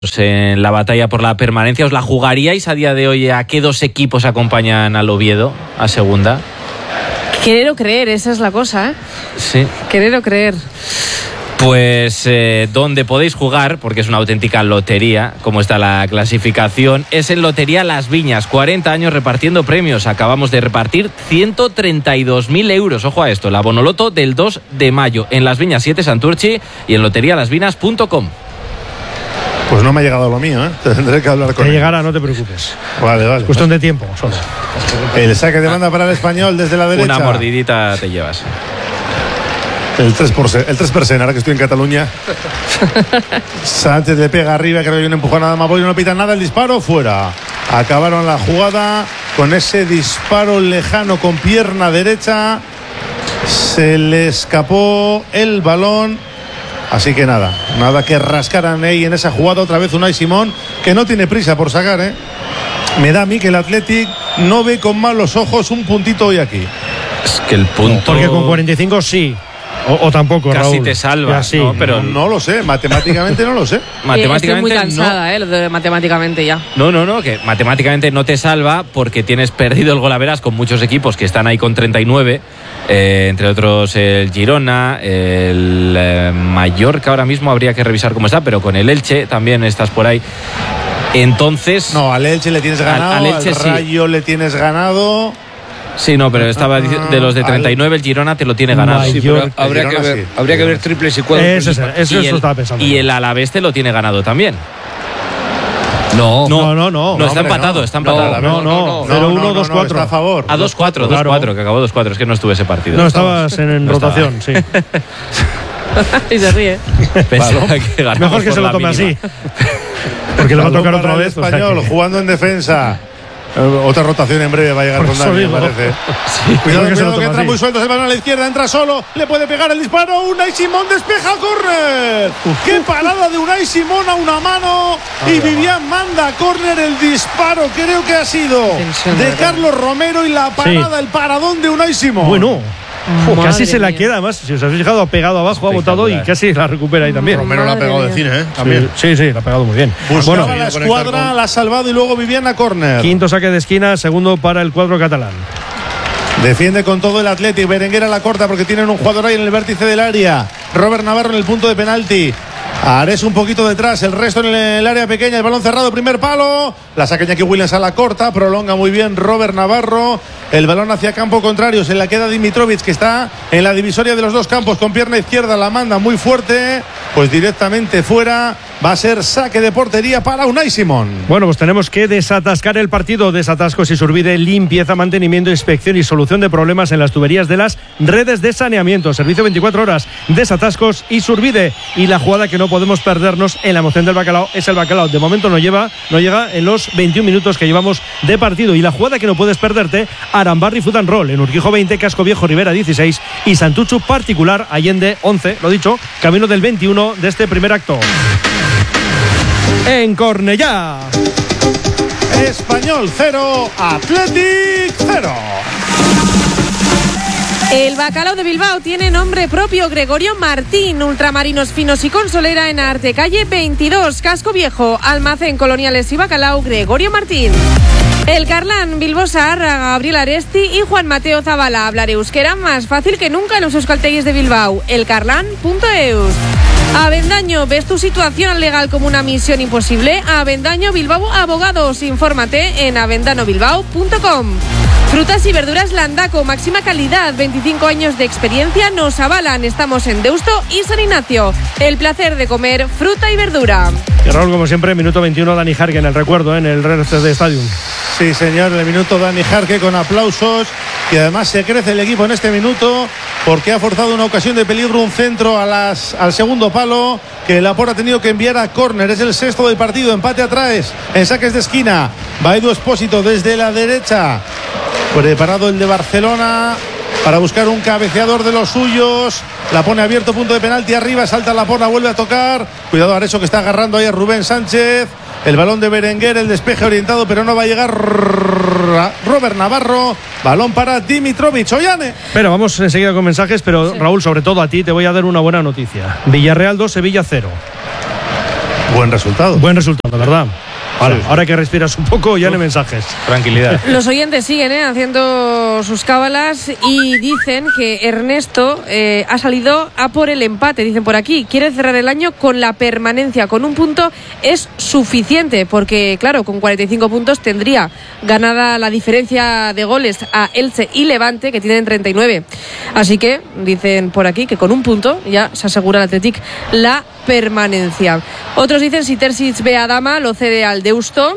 en la batalla por la permanencia. ¿Os la jugaríais a día de hoy? ¿A qué dos equipos acompañan al Oviedo a segunda? Querer o creer, esa es la cosa, ¿eh? Sí. Querer o creer. Pues donde podéis jugar, porque es una auténtica lotería, como está la clasificación, es en Lotería Las Viñas. 40 años repartiendo premios. Acabamos de repartir 132.000 euros. Ojo a esto, la Bonoloto del 2 de mayo en Las Viñas 7 Santurchi y en loterialasvinas.com. Pues no me ha llegado lo mío, ¿eh? Tendré que hablar con él. Que llegará, no te preocupes. Vale. Cuestión de tiempo solo. El saque de banda para el Español desde la derecha. Una mordidita te llevas. El 3%, ahora que estoy en Cataluña. Sánchez le pega arriba, creo que hay un empujón a Damaboy, no pita nada, el disparo fuera. Acabaron la jugada con ese disparo lejano con pierna derecha. Se le escapó el balón. Así que nada que rascaran ahí en esa jugada. Otra vez Unai Simón, que no tiene prisa por sacar, ¿eh? Me da a mí que el Athletic no ve con malos ojos un puntito hoy aquí. Es que el punto... Porque con 45 sí. O tampoco, casi Raúl. te salva, sí, ¿no? Pero no lo sé, matemáticamente no lo sé. Estoy muy cansada, lo de matemáticamente ya. No, que matemáticamente no te salva porque tienes perdido el golaveras con muchos equipos que están ahí con 39, entre otros el Girona, el Mallorca ahora mismo habría que revisar cómo está, pero con el Elche también estás por ahí. Entonces... No, al Elche le tienes ganado, al Rayo le tienes ganado... Sí, no, pero estaba de los de 39, el Girona te lo tiene ganado. Sí, pero habría que ver triples y cuadros. Eso estaba pensando. Y el Alavés te lo tiene ganado también. No, está empatado. No, 0-1, 2-4. Está a favor. A 2-4, claro. 2-4, que acabó 2-4. Es que no estuve ese partido. No, estabas en rotación, sí. Y se ríe. Mejor que se lo tome así. Porque le va a tocar otra vez. Español, jugando en defensa. Otra rotación en breve va a llegar con Dani, me parece. Sí, cuidado que entra muy suelto, el balón a la izquierda, entra solo, le puede pegar el disparo, Unai Simón despeja, córner. ¡Qué parada de Unai Simón a una mano! Y Vivian manda córner, el disparo creo que ha sido de Carlos Romero y la parada, el paradón de Unai Simón. Bueno. Casi se la queda, además, si os habéis fijado, ha pegado abajo, ha botado y casi la recupera ahí también. Romero la ha pegado de cine, ¿eh? También. Sí, la ha pegado muy bien. Buscaba la escuadra, la ha salvado y luego Viviana córner. Quinto saque de esquina, segundo para el cuadro catalán. Defiende con todo el Athletic, Berenguer a la corta porque tienen un jugador ahí en el vértice del área. Robert Navarro en el punto de penalti. Ares un poquito detrás, el resto en el área pequeña, el balón cerrado, primer palo, la saca Iñaki Williams a la corta, prolonga muy bien Robert Navarro, el balón hacia campo contrario, se la queda Dimitrovic, que está en la divisoria de los dos campos, con pierna izquierda la manda muy fuerte, pues directamente fuera, va a ser saque de portería para Unai Simón. Bueno, pues tenemos que desatascar el partido. Desatascos Isurbide, limpieza, mantenimiento, inspección y solución de problemas en las tuberías de las redes de saneamiento. Servicio 24 horas, Desatascos Isurbide. Y la jugada que no podemos perdernos en la emoción del bacalao es el bacalao. De momento no llega en los 21 minutos que llevamos de partido. Y la jugada que no puedes perderte, Arambarri Foot and Roll, en Urquijo 20, Casco Viejo Rivera 16 y Santuchu Particular Allende 11, lo dicho, camino del 21 de este primer acto. En Cornellá, Español 0, Athletic 0. El bacalao de Bilbao tiene nombre propio, Gregorio Martín. Ultramarinos finos y con solera en Artecalle 22, Casco Viejo, Almacén Coloniales y Bacalao, Gregorio Martín. El Carlán, Bilbo Saharra, Gabriel Aresti y Juan Mateo Zabala. Hablar euskera más fácil que nunca en los euskalteguis de Bilbao. Elcarlán.eus. Avendaño, ¿ves tu situación legal como una misión imposible? Avendaño Bilbao Abogados. Infórmate en avendanobilbao.com. Frutas y verduras Landaco, máxima calidad, 25 años de experiencia nos avalan. Estamos en Deusto y San Ignacio. El placer de comer fruta y verdura. Y Raúl, como siempre, minuto 21, Dani Jarque en el recuerdo, en el RCD Stadium. Sí, señor, el minuto Dani Jarque con aplausos. Y además se crece el equipo en este minuto porque ha forzado una ocasión de peligro, un centro al segundo palo que Laporta ha tenido que enviar a córner. Es el sexto del partido, empate atrás en saques de esquina. Va Edu Espósito desde la derecha. Preparado el de Barcelona para buscar un cabeceador de los suyos. La pone abierto, punto de penalti arriba, salta Laporta, vuelve a tocar. Cuidado Areso, que está agarrando ahí a Rubén Sánchez. El balón de Berenguer, el despeje orientado, pero no va a llegar Robert Navarro. Balón para Dimitrovic, Ollane. Pero vamos enseguida con mensajes, pero sí. Raúl, sobre todo a ti te voy a dar una buena noticia. Villarreal 2, Sevilla 0. Buen resultado, ¿verdad? Vale, sí. Ahora que respiras un poco, ya no hay mensajes. Tranquilidad. Los oyentes siguen haciendo sus cábalas y dicen que Ernesto ha salido a por el empate. Dicen por aquí, quiere cerrar el año con la permanencia. Con un punto es suficiente, porque claro, con 45 puntos tendría ganada la diferencia de goles a Elche y Levante, que tienen 39. Así que dicen por aquí que con un punto ya se asegura el Athletic la permanencia. Otros dicen si Terzic ve a Adama lo cede al Deusto.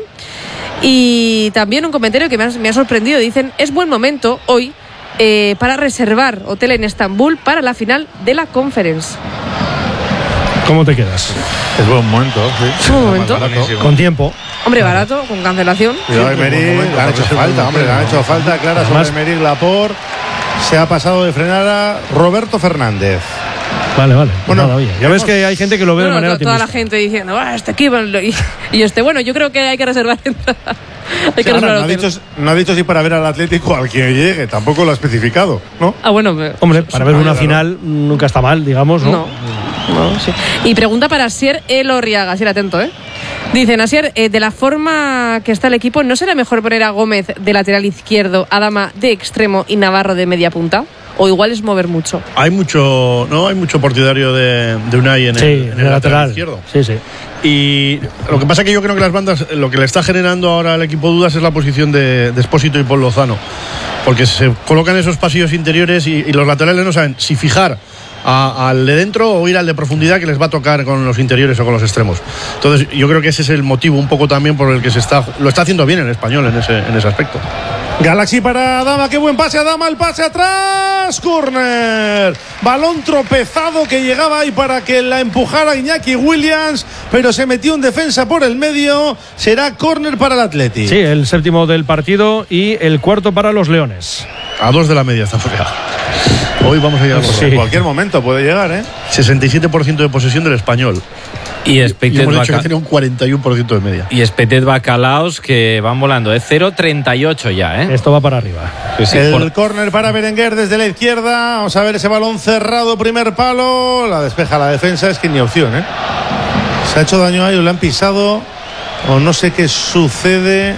Y también un comentario que me ha sorprendido, dicen es buen momento hoy para reservar hotel en Estambul para la final de la Conference. ¿Cómo te quedas? es buen momento, sí. Un momento. Con tiempo. Hombre, barato, con cancelación. Cuidado, Emery, le han hecho falta, hombre, le han hecho falta clara sobre Emery Laporte. Se ha pasado de frenar a Roberto Fernández. Vale. Bueno, nada, oye. Ya ves que hay gente que lo ve de manera optimista. Toda la gente diciendo, este equipo. Y bueno, yo creo que hay que reservar entrada. No ha dicho si para ver al Atlético al que llegue, tampoco lo ha especificado, ¿no? Bueno, hombre, para ver una final nunca está mal, digamos, ¿no? No, sí. Y pregunta para Asier Elorriaga, Asier, atento, Dicen, Asier, de la forma que está el equipo, ¿no será mejor poner a Gómez de lateral izquierdo, Adama de extremo y Navarro de media punta? ¿O igual es mover mucho? Hay mucho partidario de Unai en el lateral izquierdo. Sí. Y lo que pasa es que yo creo que las bandas, lo que le está generando ahora al equipo dudas es la posición de Espósito y Paul Lozano. Porque se colocan esos pasillos interiores y los laterales no saben si fijar al de dentro o ir al de profundidad que les va a tocar con los interiores o con los extremos. Entonces yo creo que ese es el motivo un poco también por el que lo está haciendo bien el Español en ese aspecto. Galaxy para Adama, qué buen pase Adama, el pase atrás, córner, balón tropezado que llegaba ahí para que la empujara Iñaki Williams, pero se metió en defensa por el medio, será córner para el Atleti. Sí, el séptimo del partido y el cuarto para los Leones. A 2 de la media está fuera. Hoy vamos a llegar en cualquier momento puede llegar, 67% de posesión del Español. Y hemos dicho que tiene un 41% de media. Y Espetet Bacalaos que van volando, 0-38 ya, Esto va para arriba. Sí, el córner para Berenguer desde la izquierda. Vamos a ver ese balón cerrado, primer palo. La despeja la defensa, es que ni opción, Se ha hecho daño a ellos, le han pisado. O no sé qué sucede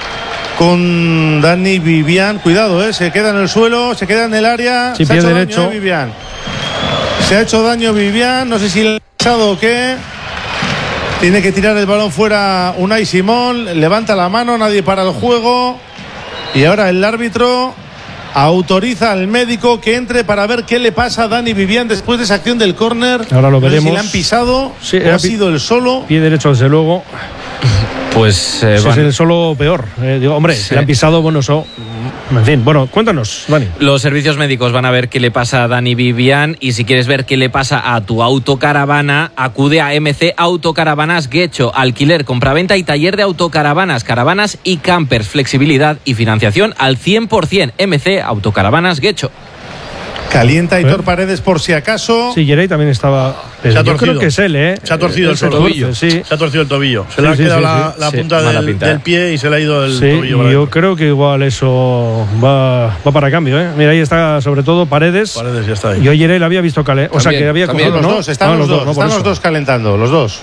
con Dani Vivian. Cuidado, se queda en el suelo, se queda en el área. Sí, se ha hecho derecho. daño Vivian. Se ha hecho daño Vivian, no sé si le ha pasado o qué. Tiene que tirar el balón fuera Unai Simón, levanta la mano, nadie para el juego. Y ahora el árbitro autoriza al médico que entre para ver qué le pasa a Dani Vivian después de esa acción del córner. Ahora lo veremos. Si le han pisado, sí, o ha sido el solo. Pie derecho, desde luego. Pues es el solo peor. Si le han pisado, eso. En fin, cuéntanos, Dani. Los servicios médicos van a ver qué le pasa a Dani Vivian y si quieres ver qué le pasa a tu autocaravana, acude a MC Autocaravanas Guecho, alquiler, compraventa y taller de autocaravanas, caravanas y campers, flexibilidad y financiación al 100%. MC Autocaravanas Guecho. Calienta Aitor Paredes por si acaso. Sí, Yerey también estaba. Se ha torcido. Yo creo que es él, Se ha torcido el tobillo. Sí. Se ha torcido el tobillo. Se le ha quedado la punta del pie y se le ha ido el tobillo. Y yo creo que igual eso va para cambio, Mira, ahí está sobre todo Paredes. Paredes ya está ahí. Yo Yerey la había visto o sea, que había cogido los dos. Están los dos calentando, los dos.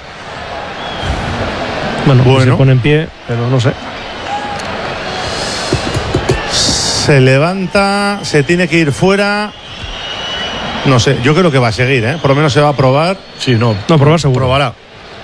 Bueno. Se pone en pie, pero no sé. Se levanta, se tiene que ir fuera. No sé, yo creo que va a seguir, Por lo menos se va a probar. Sí, probar seguro. Probará.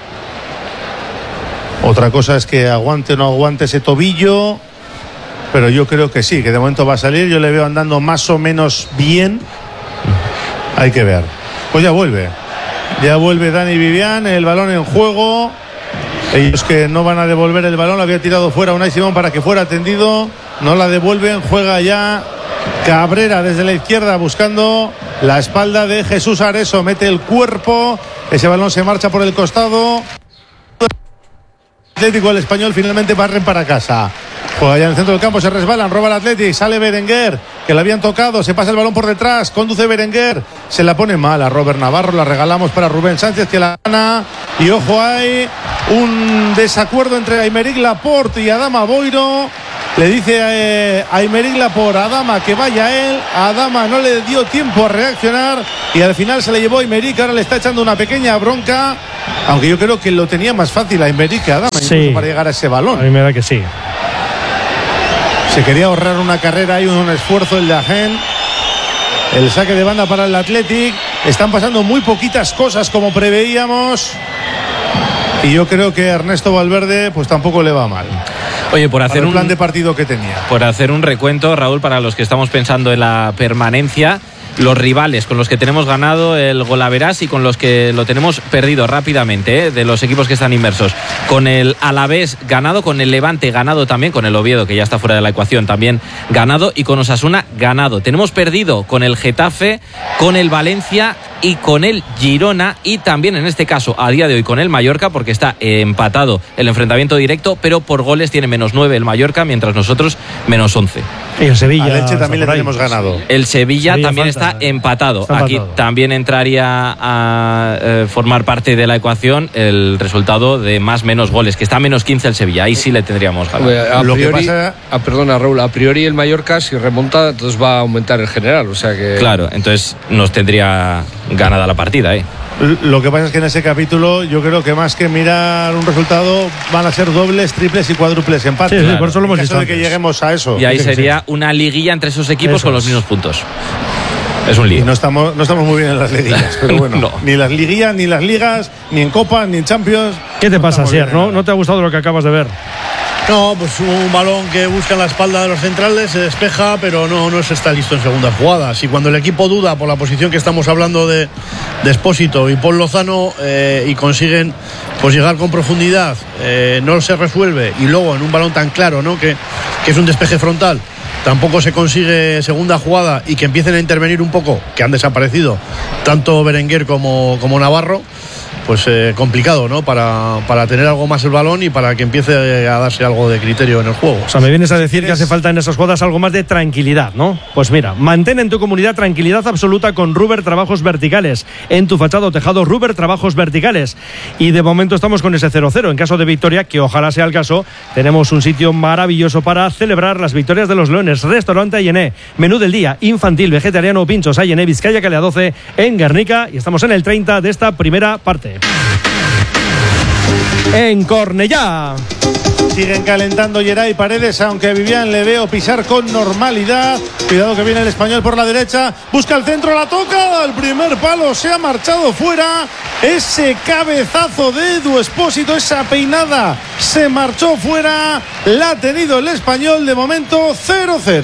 Otra cosa es que aguante o no aguante ese tobillo. Pero yo creo que sí, que de momento va a salir. Yo le veo andando más o menos bien. Hay que ver. Pues ya vuelve. Ya vuelve Dani Vivian, el balón en juego. Ellos que no van a devolver el balón, lo había tirado fuera Unai Simón para que fuera atendido. No la devuelven, juega ya Cabrera desde la izquierda buscando la espalda de Jesús Areso, mete el cuerpo, ese balón se marcha por el costado. Atlético, el Español finalmente barren para casa. Juega ya en el centro del campo, se resbalan, roba el Atlético, sale Berenguer, que le habían tocado, se pasa el balón por detrás, conduce Berenguer, se la pone mal a Robert Navarro, la regalamos para Rubén Sánchez que la gana. Y ojo, hay un desacuerdo entre Aymeric Laporte y Adama Boiro. Le dice a Aymeric Laporte, a Adama, que vaya él. A Adama no le dio tiempo a reaccionar y al final se le llevó a Aymeric. Ahora le está echando una pequeña bronca, aunque yo creo que lo tenía más fácil a Aymeric que a Adama, incluso para llegar a ese balón. A mí me da que sí. Se quería ahorrar una carrera y un esfuerzo el de Agen. El saque de banda para el Athletic. Están pasando muy poquitas cosas como preveíamos. Y yo creo que a Ernesto Valverde pues tampoco le va mal. Oye, por hacer un plan de partido que tenía. Por hacer un recuento, Raúl, para los que estamos pensando en la permanencia, los rivales con los que tenemos ganado el golaverás y con los que lo tenemos perdido rápidamente, de los equipos que están inmersos. Con el Alavés ganado, con el Levante ganado también, con el Oviedo, que ya está fuera de la ecuación, también ganado, y con Osasuna ganado. Tenemos perdido con el Getafe, con el Valencia y con el Girona, y también en este caso a día de hoy con el Mallorca, porque está empatado el enfrentamiento directo, pero por goles tiene -9 el Mallorca, mientras nosotros -11. Y el Sevilla. A Leche también le tenemos ganado. El Sevilla también está empatado. Aquí también entraría a formar parte de la ecuación el resultado de más-menos goles, que está a -15 el Sevilla. Ahí sí le tendríamos ganado. Lo que pasa... Perdona, Raúl, a priori el Mallorca, si remonta, entonces va a aumentar el general. O sea que... Claro, entonces nos tendría ganada la partida. Lo que pasa es que en ese capítulo yo creo que más que mirar un resultado van a ser dobles, triples y cuádruples empates. Sí, claro. Por eso lo hemos dicho. En caso de que lleguemos a eso. Y ahí sería una liguilla entre esos equipos eso con los mismos puntos. Es un lío. Y no estamos muy bien en las liguillas, pero bueno, no. Ni las liguillas, ni las ligas, ni en Copa, ni en Champions. ¿Qué te pasa, Sier? ¿No te ha gustado lo que acabas de ver? No, pues un balón que busca en la espalda de los centrales, se despeja, pero no se está listo en segunda jugada. Si cuando el equipo duda por la posición que estamos hablando de Espósito y Pol Lozano y consiguen pues llegar con profundidad, no se resuelve, y luego en un balón tan claro, ¿no? que es un despeje frontal, tampoco se consigue segunda jugada y que empiecen a intervenir un poco, que han desaparecido tanto Berenguer como Navarro, pues complicado, ¿no? Para tener algo más el balón y para que empiece a darse algo de criterio en el juego. O sea, me vienes a decir que hace falta en esas jugadas algo más de tranquilidad, ¿no? Pues mira, mantén en tu comunidad tranquilidad absoluta con Ruber Trabajos Verticales. En tu fachada o tejado, Ruber Trabajos Verticales. Y de momento estamos con ese 0-0. En caso de victoria, que ojalá sea el caso, tenemos un sitio maravilloso para celebrar las victorias de los Leones. Restaurante Allené. Menú del día, infantil, vegetariano, pinchos Allené, Vizcaya, Calea 12, en Guernica. Y estamos en el 30 de esta primera parte. En Cornellá siguen calentando Geray Paredes, aunque Vivian le veo pisar con normalidad. Cuidado que viene el Español por la derecha, busca el centro, la toca al primer palo, se ha marchado fuera. Ese cabezazo de Edu Espósito, esa peinada se marchó fuera, la ha tenido el Español. De momento 0-0.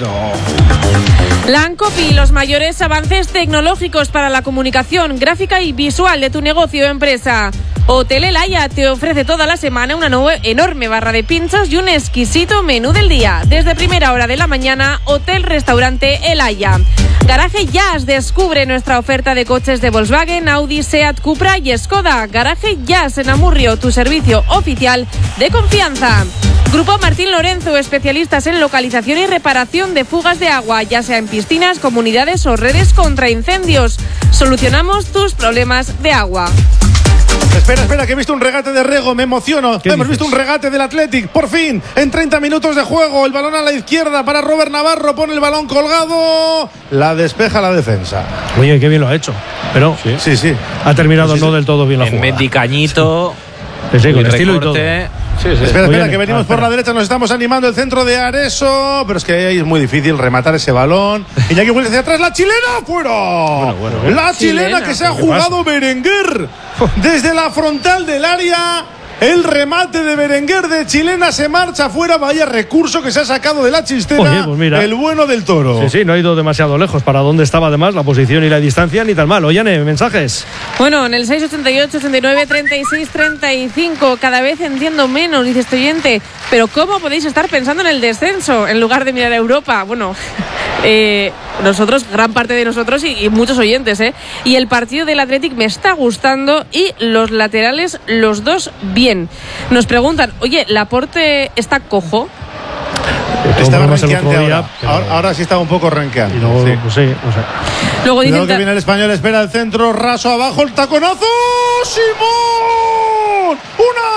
Lancopi, los mayores avances tecnológicos para la comunicación gráfica y visual de tu negocio o empresa. Hotel El Haya te ofrece toda la semana una enorme barra de pinchos y un exquisito menú del día. Desde primera hora de la mañana, Hotel-Restaurante El Haya. Garaje Jazz, descubre nuestra oferta de coches de Volkswagen, Audi, Seat, Cupra y Skoda. Garaje Jazz en Amurrio, tu servicio oficial de confianza. Grupo Martín Lorenzo, especialistas en localización y reparación de fugas de agua, ya sea en piscinas, comunidades o redes contra incendios. Solucionamos tus problemas de agua. Espera, que he visto un regate de Rego, me emociono. Hemos visto un regate del Athletic, por fin, en 30 minutos de juego. El balón a la izquierda para Robert Navarro, pone el balón colgado, la despeja la defensa. Oye, qué bien lo ha hecho, pero sí. Ha terminado no del todo bien la jugada. En Mendicañito, sí, con estilo y todo. Sí. Espera, que venimos por la derecha, nos estamos animando el centro de Areso, pero es que ahí es muy difícil rematar ese balón. Iñaki vuelve hacia atrás, la chilena, fuera. Bueno. La chilena que se ha jugado Berenguer desde la frontal del área. El remate de Berenguer de chilena se marcha fuera. Vaya recurso que se ha sacado de la chistera. Oye, pues mira, el bueno del Toro. Sí, no ha ido demasiado lejos. Para dónde estaba además la posición y la distancia, ni tan mal. Ollane, mensajes. Bueno, en el 688, 89, 36, 35. Cada vez entiendo menos, dice este oyente. Pero ¿cómo podéis estar pensando en el descenso en lugar de mirar a Europa? Bueno, nosotros, gran parte de nosotros y muchos oyentes, y el partido del Athletic me está gustando y los laterales, los dos bien. Nos preguntan, oye, ¿Laporte está cojo? Estaba renqueante ahora sí estaba un poco renqueante. Y luego, pues sí, o sea. Luego dicen que viene el Español, espera el centro, raso abajo, el taconazo. ¡Simón! ¡Unai!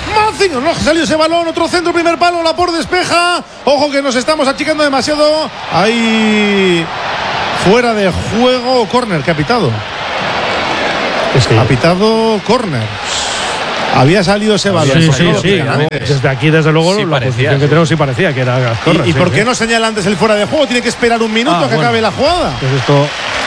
Mazinho, no ha salido ese balón, otro centro, primer palo, Laporte despeja. Ojo que nos estamos achicando demasiado. Ahí fuera de juego, córner que ha pitado. Ha pitado córner. Había salido ese balón. Sí. Desde aquí, desde luego, sí, la posición que tenemos sí parecía que era córner. ¿Y por qué no señala antes el fuera de juego? Tiene que esperar un minuto a que acabe la jugada. Pues esto...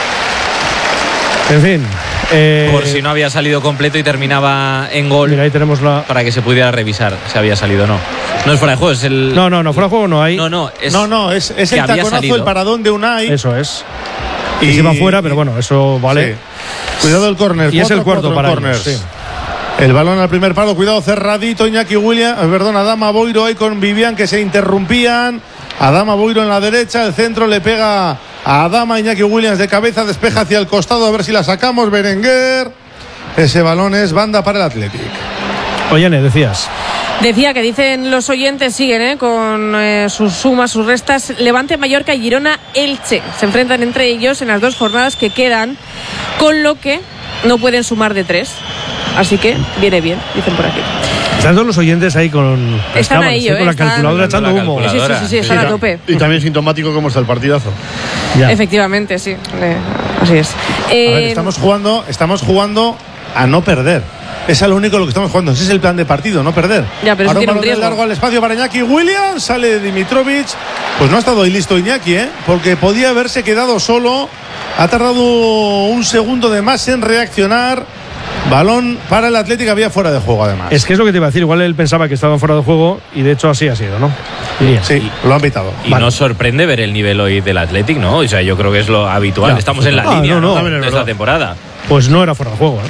En fin. Por si no había salido completo y terminaba en gol. Mira, ahí tenemos para que se pudiera revisar si había salido o no. No es fuera de juego, es el... No, fuera de juego no hay. Es el taconazo, el paradón de Unai. Eso es. Y se va fuera, pero bueno, eso vale. Sí. Cuidado el córner. Y es el cuarto para ellos, sí. El balón al primer palo, cuidado cerradito, Iñaki Williams, Adama Boiro ahí con Vivian que se interrumpían. Adama Boiro en la derecha, el centro le pega a Adama, Iñaki Williams de cabeza, despeja hacia el costado, a ver si la sacamos, Berenguer. Ese balón es banda para el Athletic. Oye, decías. Decía que dicen los oyentes, siguen con sus sumas, sus restas. Levante, Mallorca y Girona, Elche. Se enfrentan entre ellos en las 2 jornadas que quedan, con lo que no pueden sumar de 3. Así que viene bien, dicen por aquí. Están todos los oyentes ahí con las están cámaras, ahí, con la calculadora echando humo. Sí, están a tope. Y también sintomático cómo está el partidazo. Ya. Efectivamente, sí. Así es. A ver, estamos jugando a no perder. Es lo único lo que estamos jugando. Ese es el plan de partido, no perder. Ya, pero ahora tiene un riesgo. largo al espacio para Iñaki Williams. Sale Dimitrovic. Pues no ha estado ahí listo Iñaki, porque podía haberse quedado solo. Ha tardado un segundo de más en reaccionar. Balón para el Atlético, había fuera de juego además. Es que es lo que te iba a decir. Igual él pensaba que estaban fuera de juego y de hecho así ha sido, ¿no? Sí, lo han pitado. Y nos sorprende ver el nivel hoy del Atlético, ¿no? O sea, yo creo que es lo habitual. Ya, estamos en la línea de esta temporada. Pues no era fuera de juego,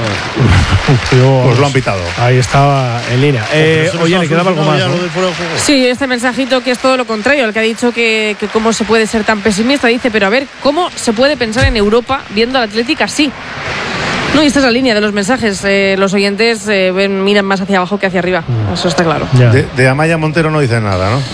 Pues lo han pitado. Ahí estaba en línea. Oye, le quedaba algo más, ¿no? Sí, este mensajito que es todo lo contrario, el que ha dicho que cómo se puede ser tan pesimista. Dice, pero a ver, ¿cómo se puede pensar en Europa viendo al Atlético así? No, y esta es la línea de los mensajes. Los oyentes miran más hacia abajo que hacia arriba. Eso está claro. De Amaya Montero no dice nada, ¿no?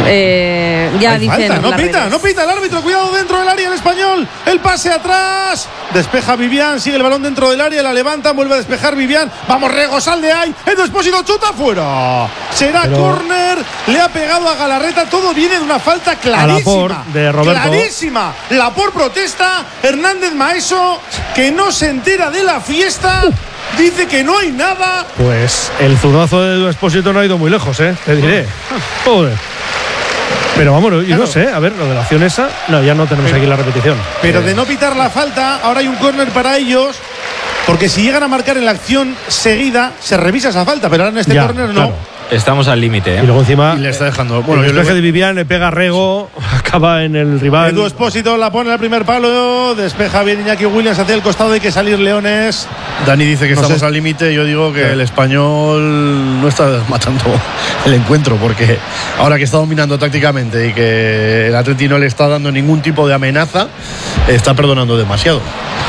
Ya dicen. Falta, no pita el árbitro. Cuidado dentro del área el Español. El pase atrás. Despeja Vivian. Sigue el balón dentro del área. La levanta. Vuelve a despejar Vivian. Vamos, Rego, sal de ahí. El Despósito chuta fuera. Será córner. Le ha pegado a Galarreta. Todo viene de una falta clarísima. De Roberto. Clarísima. Laporte protesta. Hernández Maeso, que no se entera de la fiesta, dice que no hay nada. Pues el zurdazo de Edu Expósito no ha ido muy lejos, te diré. Joder. Pero vamos, yo no sé, a ver, lo de la acción esa, no, ya no tenemos aquí la repetición. Pero de no pitar la falta, ahora hay un córner para ellos, porque si llegan a marcar en la acción seguida, se revisa esa falta, pero ahora en este córner no. Claro. Estamos al límite, Y luego encima y le está dejando. Bueno, el despeje de Vivian le pega a Rego, acaba en el rival. Edu Expósito la pone al primer palo, despeja bien Iñaki Williams hacia el costado, hay que salir Leones. Dani dice que estamos al límite, yo digo que el Español no está matando el encuentro, porque ahora que está dominando tácticamente y que el Atleti no le está dando ningún tipo de amenaza, está perdonando demasiado.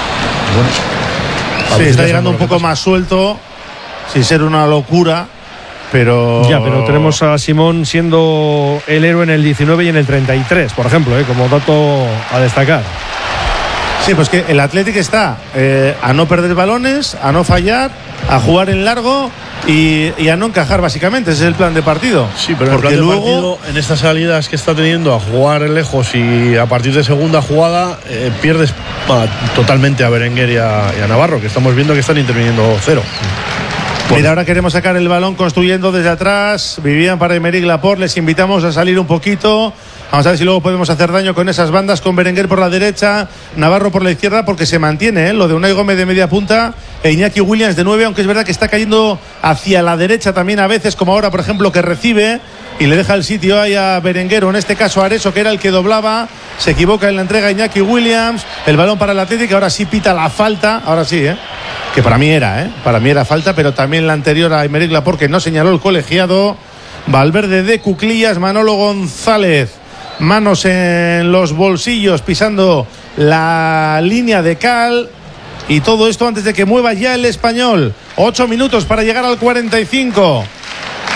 Bueno, está llegando un poco más suelto, sin ser una locura. Pero tenemos a Simón siendo el héroe en el 19 y en el 33, por ejemplo, como dato a destacar. Sí, pues que el Athletic está a no perder balones, a no fallar, a jugar en largo y a no encajar, básicamente. Ese es el plan de partido. Sí, pero el plan de partido, en estas salidas que está teniendo a jugar lejos y a partir de segunda jugada, pierdes totalmente a Berenguer y a Navarro, que estamos viendo que están interviniendo cero. Mira, ahora queremos sacar el balón construyendo desde atrás. Vivían para Aymeric Laporte. Les invitamos a salir un poquito. Vamos a ver si luego podemos hacer daño con esas bandas, con Berenguer por la derecha, Navarro por la izquierda, porque se mantiene lo de Unai Gómez de media punta e Iñaki Williams de 9, aunque es verdad que está cayendo hacia la derecha también a veces, como ahora, por ejemplo, que recibe y le deja el sitio ahí a Berenguer, o en este caso a Areso, que era el que doblaba. Se equivoca en la entrega Iñaki Williams. El balón para el Atlético, ahora sí pita la falta. Ahora sí, que para mí era falta, pero también la anterior a Aymeric Laporte, que no señaló el colegiado. Valverde de cuclillas, Manolo González, manos en los bolsillos, pisando la línea de cal. Y todo esto antes de que mueva ya el Español. 8 minutos para llegar al 45.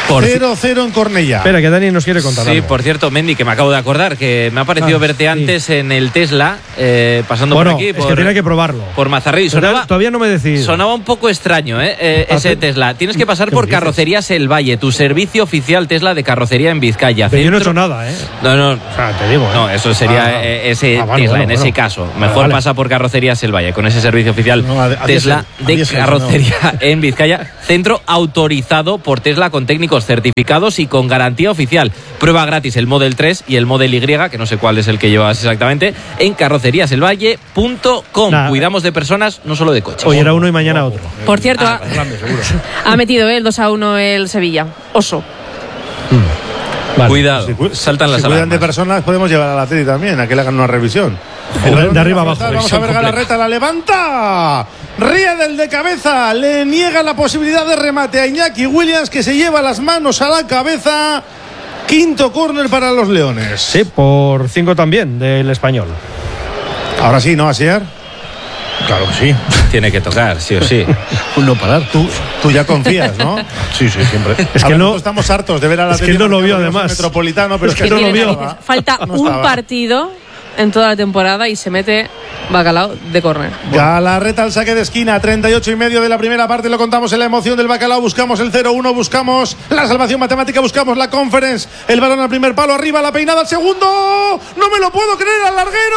0-0 en Cornellá. Espera, que Dani nos quiere contar Sí, algo. por cierto, Mendy, que me acabo de acordar que me ha parecido verte antes en el Tesla, pasando Bueno, por aquí. es que tenía que probarlo. Por Mazarrey. Todavía no me decido. Sonaba un poco extraño, ese Tesla. Tienes que pasar por Carrocerías El Valle, tu servicio oficial Tesla de carrocería en Vizcaya. Pero yo no he hecho nada, ¿eh? No. O sea, te digo. No, eso sería ese Tesla, en ese caso. Mejor pasa por Carrocerías El Valle, con ese servicio oficial Tesla de carrocería en Vizcaya. Centro autorizado por Tesla con técnicos certificados y con garantía oficial. Prueba gratis el Model 3 y el Model Y, que no sé cuál es el que llevas exactamente, en carroceríaselvalle.com. Cuidamos de personas, no solo de coches. Hoy era uno y mañana otro. Por cierto, ha metido el 2-1 el Sevilla. Oso. Vale. Cuidado, saltan las si cuidan alarmas. de personas, podemos llevar a la tele también, a que le hagan una revisión. De arriba abajo. Vamos a ver, Galarreta la levanta. Riedel de cabeza. Le niega la posibilidad de remate a Iñaki Williams, que se lleva las manos a la cabeza. Quinto córner para los Leones. Sí, por 5 también del Español. Ahora sí, ¿no, Asier? Claro que sí. Tiene que tocar, sí o sí. No parar. Tú ya confías, ¿no? Sí, siempre. Es que no. Estamos hartos de ver a la Es que él no lo vio, además. Metropolitano, pero Es que no lo vio. Falta un partido en toda la temporada y se mete Bacalao de córner. Galarreta al saque de esquina, 38,5 de la primera parte. Lo contamos en la emoción del Bacalao. Buscamos el 0-1, buscamos la salvación matemática, buscamos la Conference. El balón al primer palo, arriba, la peinada al segundo. No me lo puedo creer, al larguero.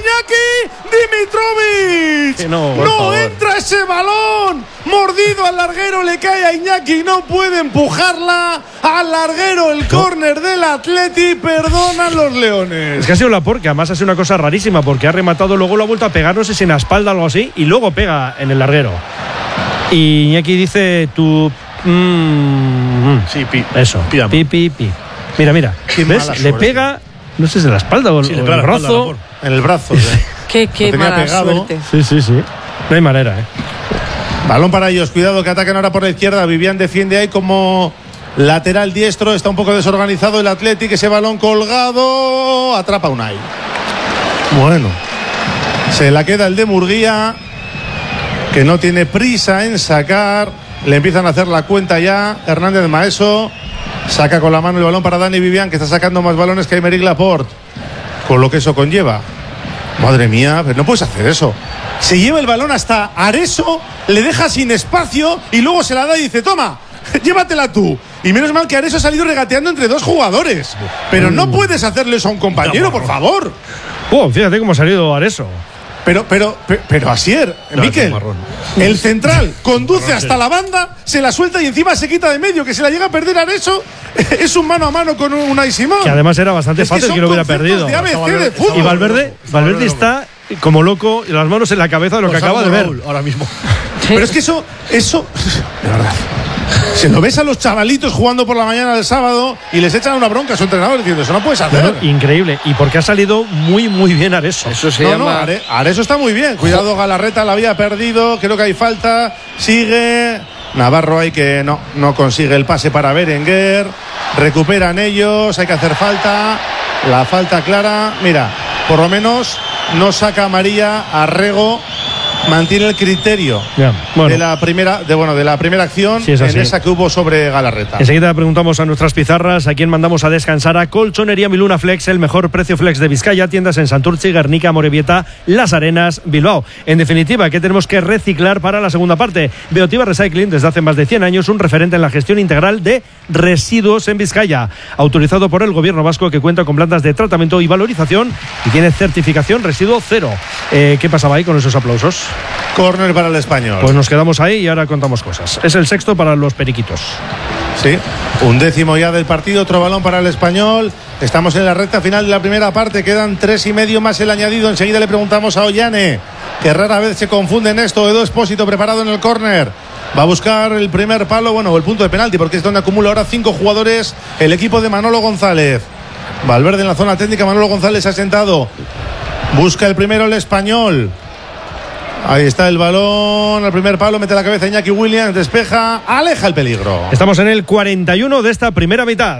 Iñaki Dimitrovic. No entra ese balón. Mordido al larguero, le cae a Iñaki. No puede empujarla al larguero. El córner del Atleti. Perdonan los Leones. Es que ha sido Laporte, además ha sido una cosa rarísima, porque ha rematado, luego lo ha vuelto a pegar, no sé si en la espalda o algo así, y luego pega en el larguero. Y Iñaki dice tú. Sí, eso. Pi. Mira. ¿Ves? Le pega, no sé si en la espalda o, sí, o en el brazo. En el brazo. Qué mala pegado. suerte. Sí. No hay manera, Balón para ellos, cuidado que atacan ahora por la izquierda. Vivian defiende ahí como lateral diestro. Está un poco desorganizado el Athletic. Ese balón colgado. Atrapa Unai. Bueno, se la queda el de Murguía, que no tiene prisa en sacar. Le empiezan a hacer la cuenta ya. Hernández Maeso saca con la mano el balón para Dani Vivian, que está sacando más balones que Aymeric Laporte, con lo que eso conlleva. Madre mía, pero no puedes hacer eso. Se lleva el balón hasta Areso, le deja sin espacio y luego se la da y dice: toma, llévatela tú. Y menos mal que Areso ha salido regateando entre dos jugadores. Pero no puedes hacerle eso a un compañero, por favor. Fíjate cómo ha salido Areso. Pero Asier, Miquel, el central conduce hasta la banda, se la suelta y encima se quita de medio, que se la llega a perder Areso. Es un mano a mano con Unai Simón. Que además era bastante fácil que lo hubiera perdido. Y Valverde está como loco, y las manos en la cabeza de lo que acaba de ver ahora mismo. Pero es que eso, de verdad, se lo ves a los chavalitos jugando por la mañana del sábado y les echan una bronca a su entrenador diciendo: eso no puedes hacer. Bueno, increíble. Y porque ha salido muy bien Areso. Eso se llama. Areso está muy bien. Cuidado, Galarreta la había perdido. Creo que hay falta. Sigue Navarro ahí, que no consigue el pase para Berenguer. Recuperan ellos. Hay que hacer falta. La falta clara. Mira, por lo menos no saca amarilla a Rego. Mantiene el criterio de la primera acción, en esa que hubo sobre Galarreta. Enseguida preguntamos a nuestras pizarras a quién mandamos a descansar. A Colchonería Miluna Flex, el mejor precio flex de Vizcaya. Tiendas en Santurtzi, Guernica, Amorebieta, Las Arenas, Bilbao. En definitiva, ¿qué tenemos que reciclar para la segunda parte? Beotiva Recycling, desde hace más de 100 años, un referente en la gestión integral de residuos en Vizcaya. Autorizado por el gobierno vasco, que cuenta con plantas de tratamiento y valorización y tiene certificación residuo cero. ¿Qué pasaba ahí con esos aplausos? Córner para el Español. Pues nos quedamos ahí y ahora contamos cosas. Es el sexto para los periquitos. Sí, 11º ya del partido, otro balón para el Español. Estamos en la recta final de la primera parte, quedan 3,5 más el añadido. Enseguida le preguntamos a Ollane, que rara vez se confunde en esto. Edu Espósito preparado en el córner. Va a buscar el primer palo, el punto de penalti, porque es donde acumula ahora 5 jugadores el equipo de Manolo González. Valverde en la zona técnica, Manolo González ha sentado. Busca el primero el Español. Ahí está el balón, al primer palo, mete la cabeza Iñaki Williams, despeja, aleja el peligro. Estamos en el 41 de esta primera mitad.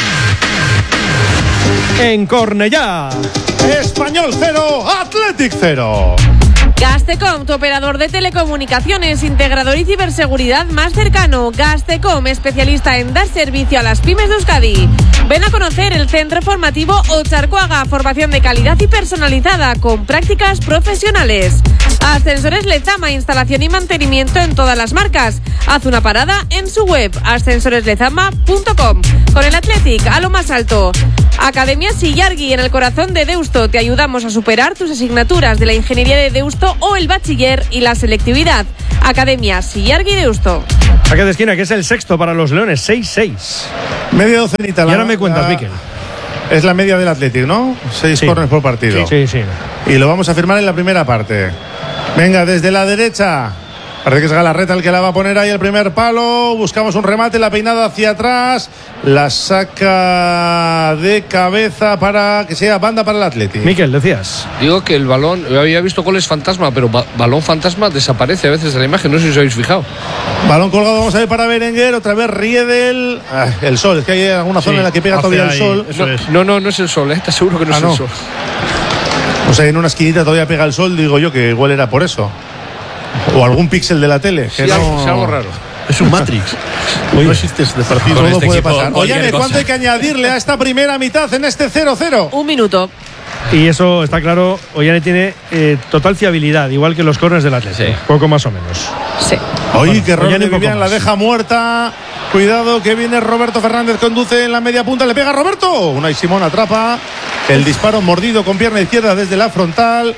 En Cornellá. Español 0, Athletic 0. Gastecom, tu operador de telecomunicaciones, integrador y ciberseguridad más cercano. Gastecom, especialista en dar servicio a las pymes de Euskadi. Ven a conocer el centro formativo Otxarkoaga, formación de calidad y personalizada con prácticas profesionales. Ascensores Lezama, instalación y mantenimiento en todas las marcas. Haz una parada en su web, ascensoreslezama.com. Con el Athletic a lo más alto. Academia Sillargui, en el corazón de Deusto. Te ayudamos a superar tus asignaturas de la ingeniería de Deusto o el bachiller y la selectividad. Academia Sillargui Deusto. Saque de esquina, que es el sexto para los Leones, 6-6. Media docenita. Y ahora me cuentas, Miquel. Es la media del Athletic, ¿no? 6 corners por partido. Sí. Y lo vamos a firmar en la primera parte. Venga, desde la derecha. Parece que es Galarreta el que la va a poner ahí el primer palo. Buscamos un remate, la peinada hacia atrás. La saca de cabeza para que sea banda para el Athletic. Miquel, decías. Digo que el balón, yo había visto goles fantasma, pero balón fantasma desaparece a veces de la imagen, no sé si os habéis fijado. Balón colgado, vamos a ver para Berenguer, otra vez Riedel. El sol, es que hay alguna zona en la que pega todavía el sol. No es el sol, está seguro que no es el sol. O sea, en una esquinita todavía pega el sol, digo yo que igual era por eso. O algún píxel de la tele. Sí, algo raro. Es un Matrix. No existe este partido. Todo puede pasar. Oye, ¿cuánto hay que añadirle a esta primera mitad en este 0-0? 1 minuto. Y eso está claro, Ollane tiene total fiabilidad, igual que los corners del Atlético. Sí. Poco más o menos. Sí. Oye, qué error de Vivian, la deja muerta. Cuidado que viene Roberto Fernández, conduce en la media punta, le pega a Roberto. Unai Simón atrapa el disparo mordido con pierna izquierda desde la frontal.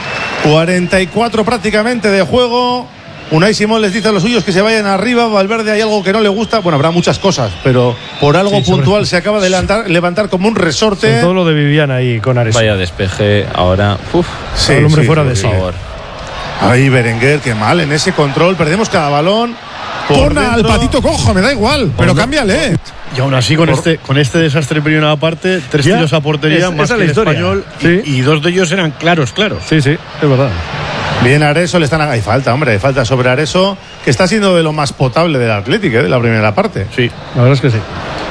44 prácticamente de juego. Unai Simón les dice a los suyos que se vayan arriba. Valverde, hay algo que no le gusta. Bueno, habrá muchas cosas, pero por algo puntual se acaba de levantar como un resorte. Sobre todo lo de Vivian ahí con Ares. Vaya despeje ahora. Sí, el hombre fuera de sí. Ahí Berenguer, qué mal en ese control. Perdemos cada balón. Pon al patito cojo, me da igual, pero cámbiale. Y aún así, con este desastre en primera parte, 3 tiros a portería, más que el Español, y 2 de ellos eran claros. Sí, es verdad. Bien, Areso le están. Hay falta sobre Areso, que está siendo de lo más potable del Athletic, de la primera parte. Sí, la verdad es que sí.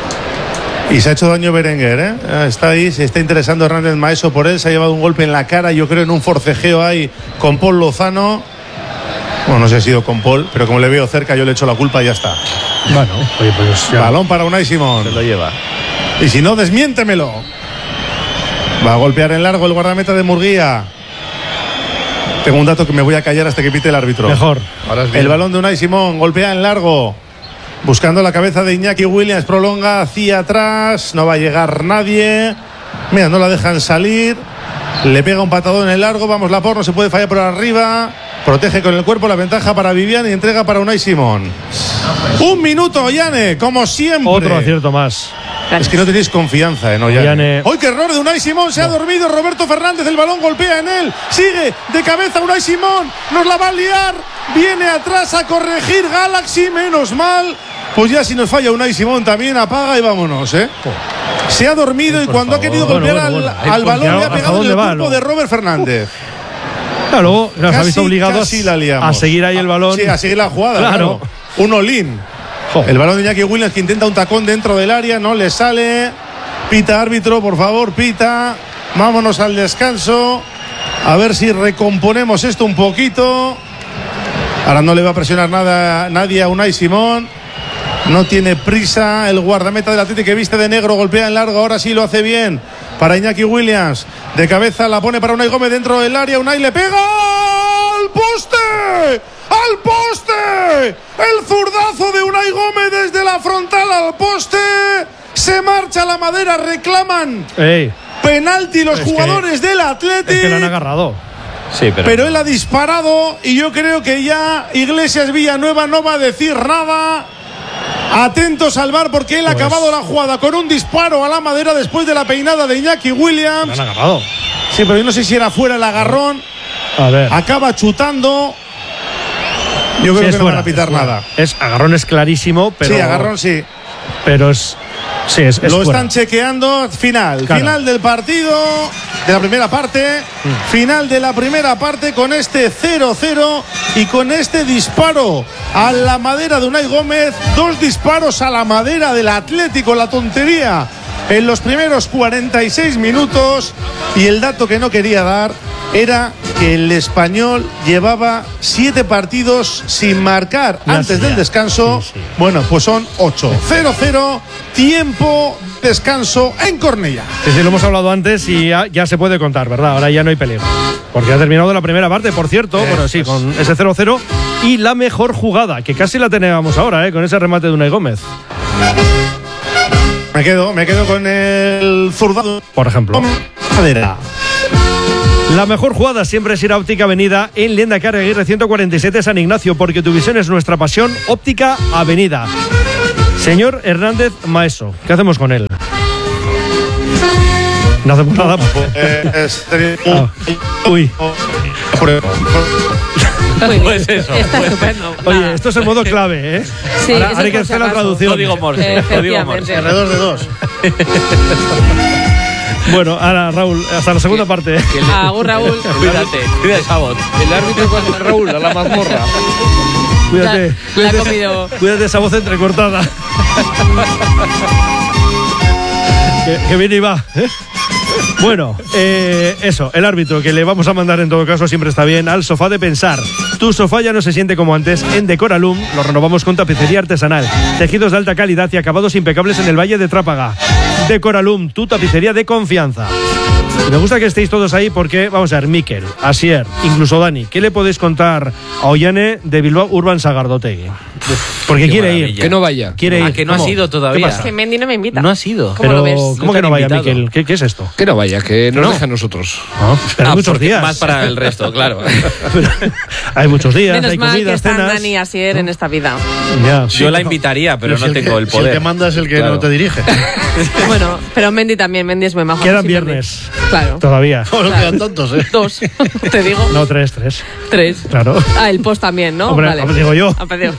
Y se ha hecho daño Berenguer, está ahí, se está interesando Hernández Maeso por él, se ha llevado un golpe en la cara, yo creo en un forcejeo ahí con Paul Lozano. Bueno, no sé si ha sido con Paul, pero como le veo cerca yo le echo la culpa y ya está. Bueno, oye, pues ya. Balón para Unai Simón. Se lo lleva. Y si no, desmiéntemelo. Va a golpear en largo el guardameta de Murguía. Tengo un dato que me voy a callar hasta que pite el árbitro. Mejor. El balón de Unai Simón, golpea en largo. Buscando la cabeza de Iñaki Williams, prolonga hacia atrás. No va a llegar nadie. Mira, no la dejan salir. Le pega un patadón en el largo. Vamos, Laporte, no se puede fallar por arriba. Protege con el cuerpo, la ventaja para Vivian y entrega para Unai Simón. 1 minuto, Ollane, como siempre. Otro acierto más. Es que no tenéis confianza en Ollane. ¡Hoy qué error de Unai Simón! Se ha dormido Roberto Fernández, el balón golpea en él. Sigue de cabeza Unai Simón. Nos la va a liar. Viene atrás a corregir Galaxy, menos mal. Pues ya si nos falla Unai Simón también apaga y vámonos, Se ha dormido y cuando ha querido golpear al balón le ha pegado en el cuerpo de Robert Fernández. Claro, luego nos ha visto obligados a seguir ahí el balón. Sí, a seguir la jugada. Claro. Un all-in. El balón de Iñaki Williams que intenta un tacón dentro del área, no le sale. Pita, árbitro, por favor, pita. Vámonos al descanso. A ver si recomponemos esto un poquito. Ahora no le va a presionar nadie a Unai Simón. No tiene prisa el guardameta del Atlético que viste de negro, golpea en largo, ahora sí lo hace bien. Para Iñaki Williams, de cabeza la pone para Unai Gómez dentro del área, Unai le pega al poste. ¡Al poste! El zurdazo de Unai Gómez desde la frontal al poste. Se marcha la madera, reclaman penalti los jugadores del Atlético. Es que lo han agarrado. Sí, pero él ha disparado y yo creo que ya Iglesias Villanueva no va a decir nada. Atentos al VAR porque él ha acabado la jugada con un disparo a la madera después de la peinada de Iñaki Williams. Lo han agarrado. Sí, pero yo no sé si era fuera el agarrón. A ver. Acaba chutando. Yo creo que no van a pitar nada. Agarrón es clarísimo, pero. Sí, agarrón sí. Pero es. Sí, es lo fuera. están chequeando. Final. Claro. Final del partido. De la primera parte. Final de la primera parte con este 0-0 y con este disparo a la madera de Unai Gómez. 2 disparos a la madera del Atlético. La tontería en los primeros 46 minutos. Y el dato que no quería dar era que el Español llevaba 7 partidos sin marcar antes del descanso. Sí. Bueno, pues son 8. 0-0, tiempo, descanso en Cornellà. Sí, lo hemos hablado antes y ya se puede contar, ¿verdad? Ahora ya no hay peligro. Porque ha terminado la primera parte, por cierto, bueno, sí, con ese 0-0 y la mejor jugada, que casi la teníamos ahora, con ese remate de Unai Gómez. Me quedo con el zurdado. Por ejemplo. La mejor jugada siempre es ir a Óptica Avenida en Lehendakari Aguirre 147 San Ignacio, porque tu visión es nuestra pasión. Óptica Avenida. Señor Hernández Maeso, ¿qué hacemos con él? No hacemos nada. Uy. Pues eso. Está estupendo. Oye, esto es el modo clave, ¿eh? Sí, ahora hay que hacer la traducción. Código Morse. Alrededor de 2. Bueno, ahora Raúl, hasta la segunda parte. Agur, Raúl. Cuídate, Sabot. El árbitro con Raúl a la mazmorra. Cuídate. La ha comido. Cuídate esa voz entrecortada. que viene y va, ¿eh? Bueno, eso, el árbitro que le vamos a mandar en todo caso siempre está bien al sofá de pensar. Tu sofá ya no se siente como antes. En Decoralum lo renovamos con tapicería artesanal, tejidos de alta calidad y acabados impecables en el Valle de Trápaga. Decoralum, tu tapicería de confianza. Me gusta que estéis todos ahí porque, vamos a ver, Mikel, Asier, incluso Dani, ¿qué le podéis contar a Ollane de Bilbao Urban Sagardotegui? Porque quiere maravilla. Que no vaya. Quiere ir. Que no ha sido todavía. Es que Mendy no me invita. No ha sido. ¿Cómo lo ves? ¿Cómo que no vaya, Mikel? ¿Qué es esto? Que no vaya, que nos deje a nosotros. Pero hay muchos días. Más para el resto, claro. Hay muchos días, Menos hay mal comidas, que están cenas. Dani y Asier en esta vida. Ya. Yo la invitaría, pero no tengo el Si poder. el que manda es el que Claro. no te dirige. Bueno, pero Mendy también. Mendy es muy majo. Quedan Sí, viernes. Mendy. Claro. Todavía. No quedan tontos, ¿eh? 2, te digo. No, 3. 3. Claro. Ah, el post también, ¿no? Hombre, digo yo. Apeteo.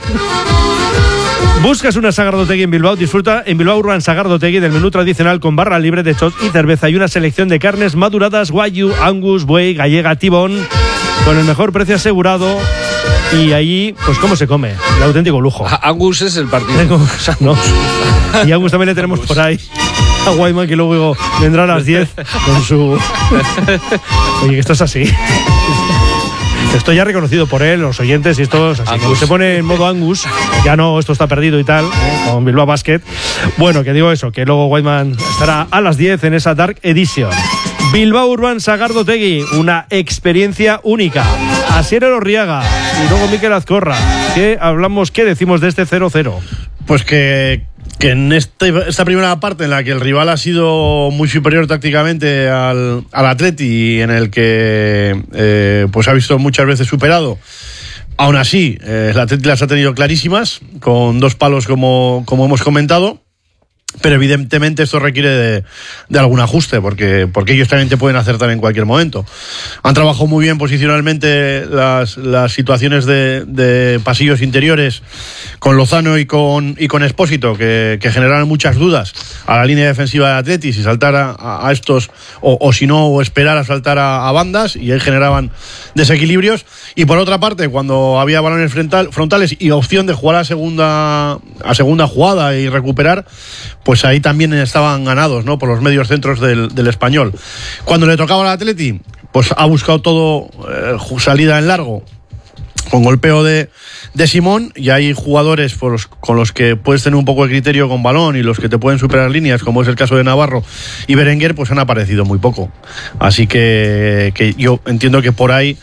Buscas una Sagardotegui en Bilbao, disfruta en Bilbao Urban Sagardotegui del menú tradicional con barra libre de shot y cerveza y una selección de carnes maduradas, Wagyu, Angus, buey, gallega, tibón, con el mejor precio asegurado. Y allí, pues cómo se come, el auténtico lujo. Angus es el partido. No. Y Angus también le tenemos por ahí a Guayman, que luego vendrá a las 10 con su... Oye, que esto es así. Esto ya reconocido por él, los oyentes, y esto es así. Cuando se pone en modo Angus, ya no, esto está perdido y tal, con Bilbao Basket. Bueno, que digo eso, que luego Whiteman estará a las 10 en esa Dark Edition. Bilbao Urban Sagardotegui, una experiencia única. Asier Elorriaga y luego Mikel Azcorra. ¿Qué decimos de este 0-0? Pues que en esta primera parte en la que el rival ha sido muy superior tácticamente al Atleti y en el que pues ha visto muchas veces superado, aún así el Atleti las ha tenido clarísimas, con 2 palos como hemos comentado. Pero evidentemente esto requiere de algún ajuste, porque ellos también te pueden acertar en cualquier momento. Han trabajado muy bien posicionalmente las situaciones de pasillos interiores con Lozano y con Expósito, que generaron muchas dudas a la línea defensiva de Atleti, si saltar a estos o si no, o esperar a saltar a bandas, y ahí generaban desequilibrios. Y por otra parte, cuando había balones frontales y opción de jugar a segunda jugada y recuperar, pues ahí también estaban ganados, ¿no?, por los medios centros del Español. Cuando le tocaba al Atleti, pues ha buscado todo salida en largo, con golpeo de Simón, y hay jugadores con los que puedes tener un poco de criterio con balón y los que te pueden superar líneas, como es el caso de Navarro y Berenguer, pues han aparecido muy poco. Así que yo entiendo que por ahí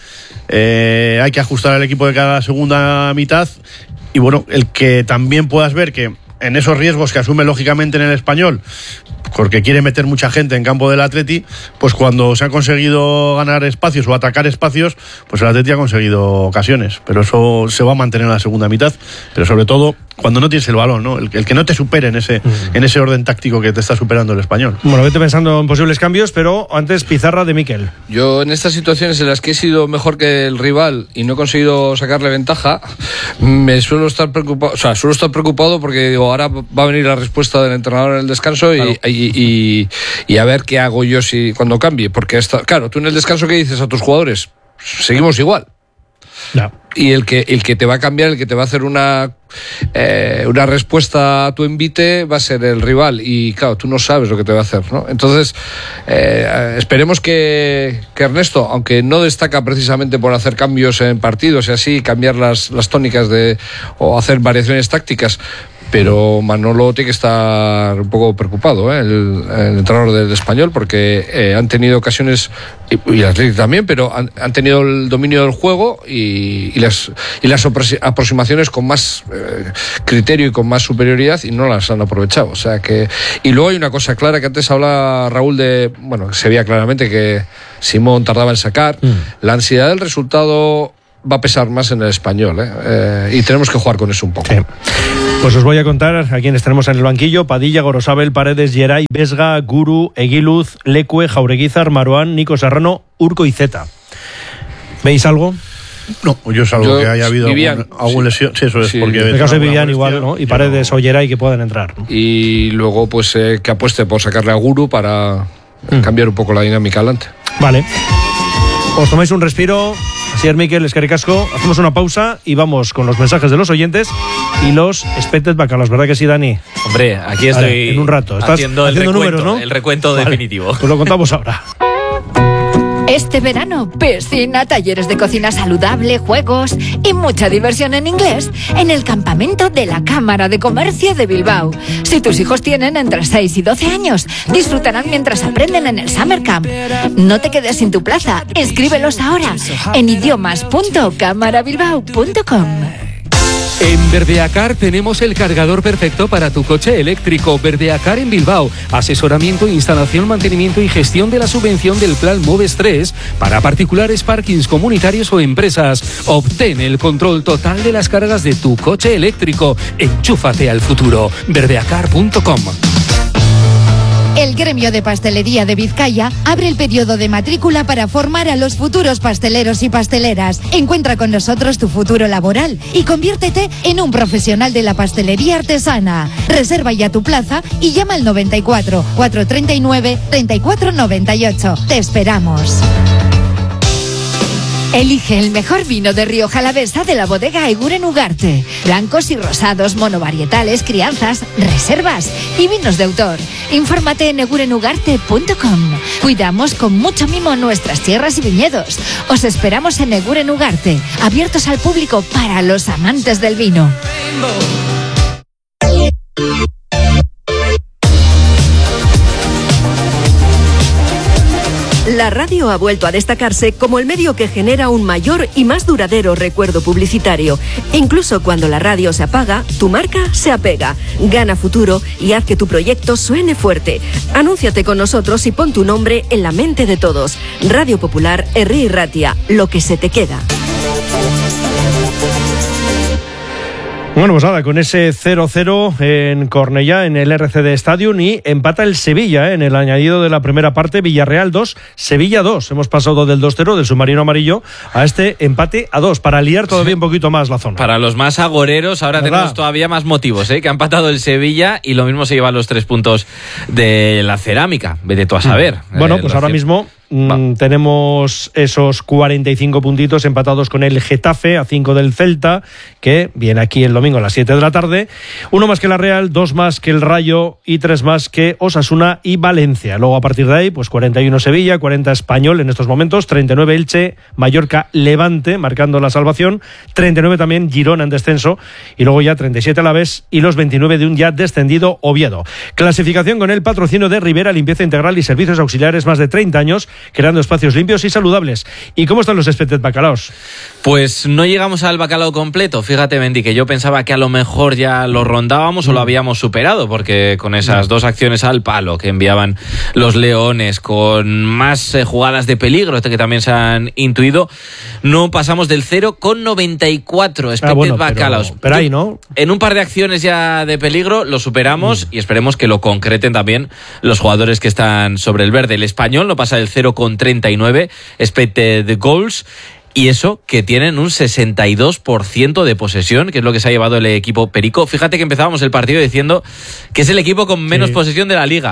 hay que ajustar al equipo de cada segunda mitad. Y bueno, el que también puedas ver que en esos riesgos que asume lógicamente en el Español, porque quiere meter mucha gente en campo del Atleti, pues cuando se han conseguido ganar espacios o atacar espacios, pues el Atleti ha conseguido ocasiones, pero eso se va a mantener en la segunda mitad, pero sobre todo cuando no tienes el balón, ¿no? El que no te supere en ese orden táctico que te está superando el Español. Bueno, vete pensando en posibles cambios, pero antes pizarra de Mikel. Yo en estas situaciones en las que he sido mejor que el rival y no he conseguido sacarle ventaja, me suelo estar preocupado porque digo, ahora va a venir la respuesta del entrenador en el descanso, claro, y a ver qué hago yo cuando cambie, porque claro, tú en el descanso, ¿qué dices a tus jugadores? Seguimos igual. No. y el que te va a cambiar, el que te va a hacer una respuesta a tu envite va a ser el rival, y claro, tú no sabes lo que te va a hacer, ¿no? Entonces esperemos que Ernesto, aunque no destaca precisamente por hacer cambios en partidos y así cambiar las tónicas o hacer variaciones tácticas, pero Manolo tiene que estar un poco preocupado, el entrenador del Español, porque han tenido ocasiones, y el Atlético también, pero han tenido el dominio del juego y las aproximaciones con más criterio y con más superioridad, y no las han aprovechado. O sea que, y luego hay una cosa clara que antes habla Raúl se veía claramente que Simón tardaba en sacar. La ansiedad del resultado va a pesar más en el Español, y tenemos que jugar con eso un poco. Sí. Pues os voy a contar a quienes tenemos en el banquillo: Padilla, Gorosabel, Paredes, Geray, Vesga, Guru, Eguiluz, Lecue, Jaureguizar, Maruán, Nico Serrano, Urco y Zeta. ¿Veis algo? No, yo salvo que haya habido algún lesión. Sí, eso es. Sí. Porque en el caso de Vivian igual, ¿no? Y Paredes o Geray que puedan entrar, ¿no? Y luego pues que apueste por sacarle a Guru para cambiar un poco la dinámica adelante. Vale. Os tomáis un respiro. Así es, Miquel, eskerrik asko. Hacemos una pausa y vamos con los mensajes de los oyentes y los expected bacalos, ¿verdad que sí, Dani? Hombre, aquí estoy. Vale, en un rato. Estás haciendo el recuento, números, ¿no? El recuento definitivo. Pues lo contamos ahora. Este verano, piscina, talleres de cocina saludable, juegos y mucha diversión en inglés en el campamento de la Cámara de Comercio de Bilbao. Si tus hijos tienen entre 6 y 12 años, disfrutarán mientras aprenden en el Summer Camp. No te quedes sin tu plaza, inscríbelos ahora en idiomas.camarabilbao.com. En Verdeacar tenemos el cargador perfecto para tu coche eléctrico. Verdeacar en Bilbao. Asesoramiento, instalación, mantenimiento y gestión de la subvención del Plan Moves 3 para particulares, parkings comunitarios o empresas. Obtén el control total de las cargas de tu coche eléctrico. Enchúfate al futuro. Verdeacar.com. El Gremio de Pastelería de Vizcaya abre el periodo de matrícula para formar a los futuros pasteleros y pasteleras. Encuentra con nosotros tu futuro laboral y conviértete en un profesional de la pastelería artesana. Reserva ya tu plaza y llama al 94 439 3498. Te esperamos. Elige el mejor vino de Rioja Alavesa de la bodega Eguren Ugarte. Blancos y rosados, monovarietales, crianzas, reservas y vinos de autor. Infórmate en egurenugarte.com. Cuidamos con mucho mimo nuestras tierras y viñedos. Os esperamos en Eguren Ugarte, abiertos al público para los amantes del vino. La radio ha vuelto a destacarse como el medio que genera un mayor y más duradero recuerdo publicitario. Incluso cuando la radio se apaga, tu marca se apega. Gana futuro y haz que tu proyecto suene fuerte. Anúnciate con nosotros y pon tu nombre en la mente de todos. Radio Popular, Herri y Ratia, lo que se te queda. Bueno, pues nada, con ese 0-0 en Cornellá, en el RCD Stadium, y empata el Sevilla, en el añadido de la primera parte. Villarreal 2, Sevilla 2. Hemos pasado del 2-0 del submarino amarillo a este empate a 2, para liar todavía un poquito más la zona. Para los más agoreros, ahora tenemos todavía más motivos, que ha empatado el Sevilla, y lo mismo se lleva los 3 puntos de la Cerámica. Vete tú a saber. Bueno, pues ahora mismo tenemos esos 45 puntitos empatados con el Getafe a 5 del Celta, que viene aquí el domingo a las 7 de la tarde. 1 más que la Real, 2 más que el Rayo y 3 más que Osasuna y Valencia. Luego, a partir de ahí, pues 41 Sevilla, 40 Español en estos momentos, 39 Elche, Mallorca, Levante marcando la salvación, 39 también Girona en descenso, y luego ya 37 Alavés y los 29 de un ya descendido Oviedo. Clasificación con el patrocinio de Rivera, limpieza integral y servicios auxiliares, más de 30 años creando espacios limpios y saludables. ¿Y cómo están los expected bacalaos? Pues no llegamos al bacalao completo. Fíjate, Mendy, que yo pensaba que a lo mejor ya lo rondábamos o lo habíamos superado, porque con esas 2 acciones al palo que enviaban los leones, con más jugadas de peligro que también se han intuido, no pasamos del 0,94 expected bacalaos. Pero ahí, ¿no? En un par de acciones ya de peligro lo superamos, y esperemos que lo concreten también los jugadores que están sobre el verde. El Español no pasa del 0,39 expected goals, y eso que tienen un 62% de posesión, que es lo que se ha llevado el equipo perico. Fíjate que empezábamos el partido diciendo que es el equipo con menos posesión de la liga.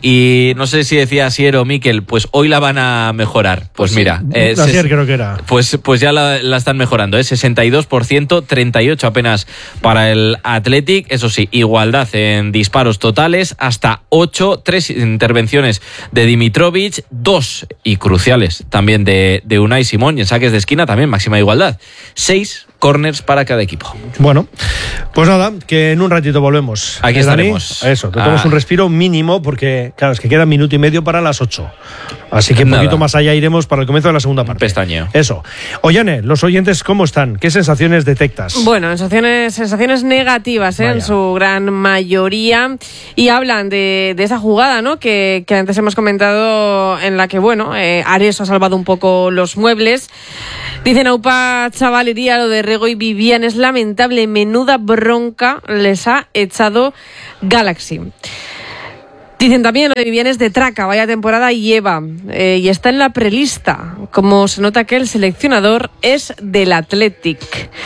y no sé si decía Asier o Miquel, pues hoy la van a mejorar. Pues mira, Asier creo que era. Pues ya la están mejorando, 62%, 38 apenas para el Athletic. Eso sí, igualdad en disparos totales, hasta 8, 3 intervenciones de Dimitrovic, 2 y cruciales también de Unai Simón, y en saques de esquina también máxima igualdad, 6 corners para cada equipo. Bueno, pues nada, que en un ratito volvemos. Aquí estaremos. Dani? Eso, tomamos un respiro mínimo porque, claro, es que queda minuto y medio para las 8. Así que un poquito más allá iremos para el comienzo de la segunda parte. Pestañeo. Eso. Oyane, los oyentes, ¿cómo están? ¿Qué sensaciones detectas? Bueno, sensaciones negativas, en su gran mayoría. Y hablan de esa jugada, ¿no? Que antes hemos comentado, en la que, bueno, Ares ha salvado un poco los muebles. Dicen, aupa, chavalería, lo de Rego y Vivian es lamentable. Menuda bronca les ha echado Galaxy. Dicen también, lo de Vivian es de traca, vaya temporada lleva, y está en la prelista. Como se nota que el seleccionador es del Athletic.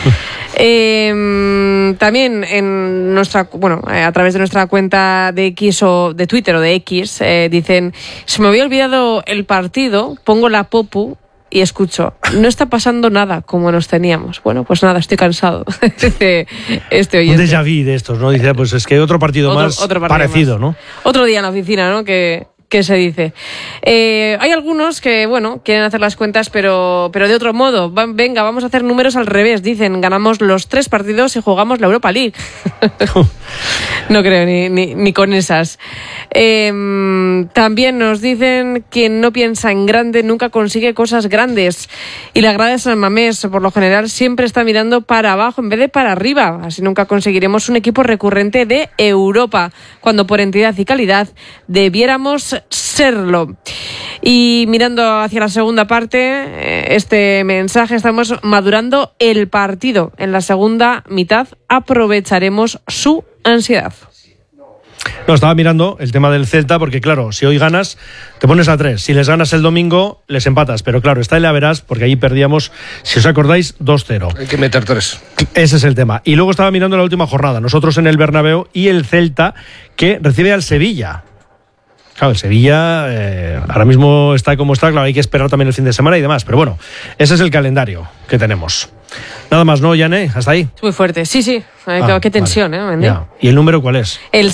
También en nuestra, a través de nuestra cuenta de X o de Twitter o de X, dicen, se me había olvidado el partido, pongo la popu y escucho, no está pasando nada como nos teníamos. Bueno, pues nada, estoy cansado. Este oyente. Un déjà vu de estos, ¿no? Dice, pues es que otro partido más parecido, ¿no? Otro día en la oficina, ¿no? Que se dice. Hay algunos que, bueno, quieren hacer las cuentas, pero de otro modo. Venga, vamos a hacer números al revés. Dicen, ganamos los 3 partidos y jugamos la Europa League. No creo ni con esas. También nos dicen, quien no piensa en grande nunca consigue cosas grandes. Y la grada de San Mamés, por lo general, siempre está mirando para abajo en vez de para arriba. Así nunca conseguiremos un equipo recurrente de Europa, cuando por entidad y calidad debiéramos serlo. Y mirando hacia la segunda parte, este mensaje, estamos madurando el partido. En la segunda mitad aprovecharemos su ansiedad. No, estaba mirando el tema del Celta porque, claro, si hoy ganas, te pones a 3. Si les ganas el domingo, les empatas. Pero claro, está el average porque allí perdíamos, si os acordáis, 2-0. Hay que meter 3. Ese es el tema. Y luego estaba mirando la última jornada. Nosotros en el Bernabéu y el Celta, que recibe al Sevilla. Claro, el Sevilla ahora mismo está como está, claro, hay que esperar también el fin de semana y demás, pero bueno, ese es el calendario que tenemos. Nada más, ¿no, Yane? ¿Hasta ahí? Es muy fuerte, sí. Qué tensión, vale. Ya. ¿Y el número cuál es? El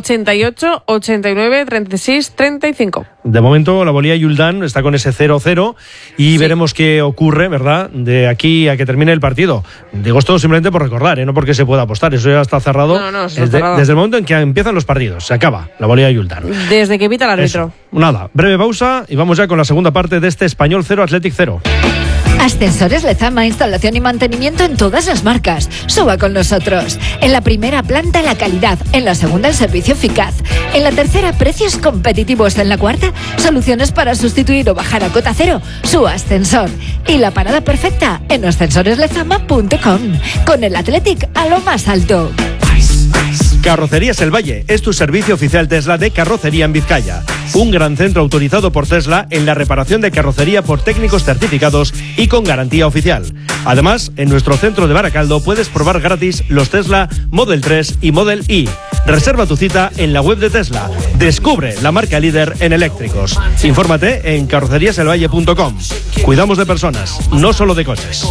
688 89 36 35. De momento, la Bolía Yuldán está con ese 0-0 y veremos qué ocurre, ¿verdad?, de aquí a que termine el partido. Digo esto simplemente por recordar, no porque se pueda apostar, eso ya está cerrado. No, está cerrado. Desde el momento en que empiezan los partidos, se acaba la Bolía Yuldán. Desde que pita el árbitro. Nada, breve pausa y vamos ya con la segunda parte de este Español 0, Athletic 0. Ascensores Lezama, instalación y mantenimiento en todas las marcas. Suba con nosotros. En la primera planta, la calidad. En la segunda, el servicio eficaz. En la tercera, precios competitivos. En la cuarta, soluciones para sustituir o bajar a cota cero su ascensor. Y la parada perfecta en ascensoreslezama.com. Con el Athletic a lo más alto. Carrocerías El Valle es tu servicio oficial Tesla de carrocería en Vizcaya. Un gran centro autorizado por Tesla en la reparación de carrocería por técnicos certificados y con garantía oficial. Además, en nuestro centro de Baracaldo puedes probar gratis los Tesla Model 3 y Model Y. Reserva tu cita en la web de Tesla. Descubre la marca líder en eléctricos. Infórmate en carroceríaselvalle.com. Cuidamos de personas, no solo de coches.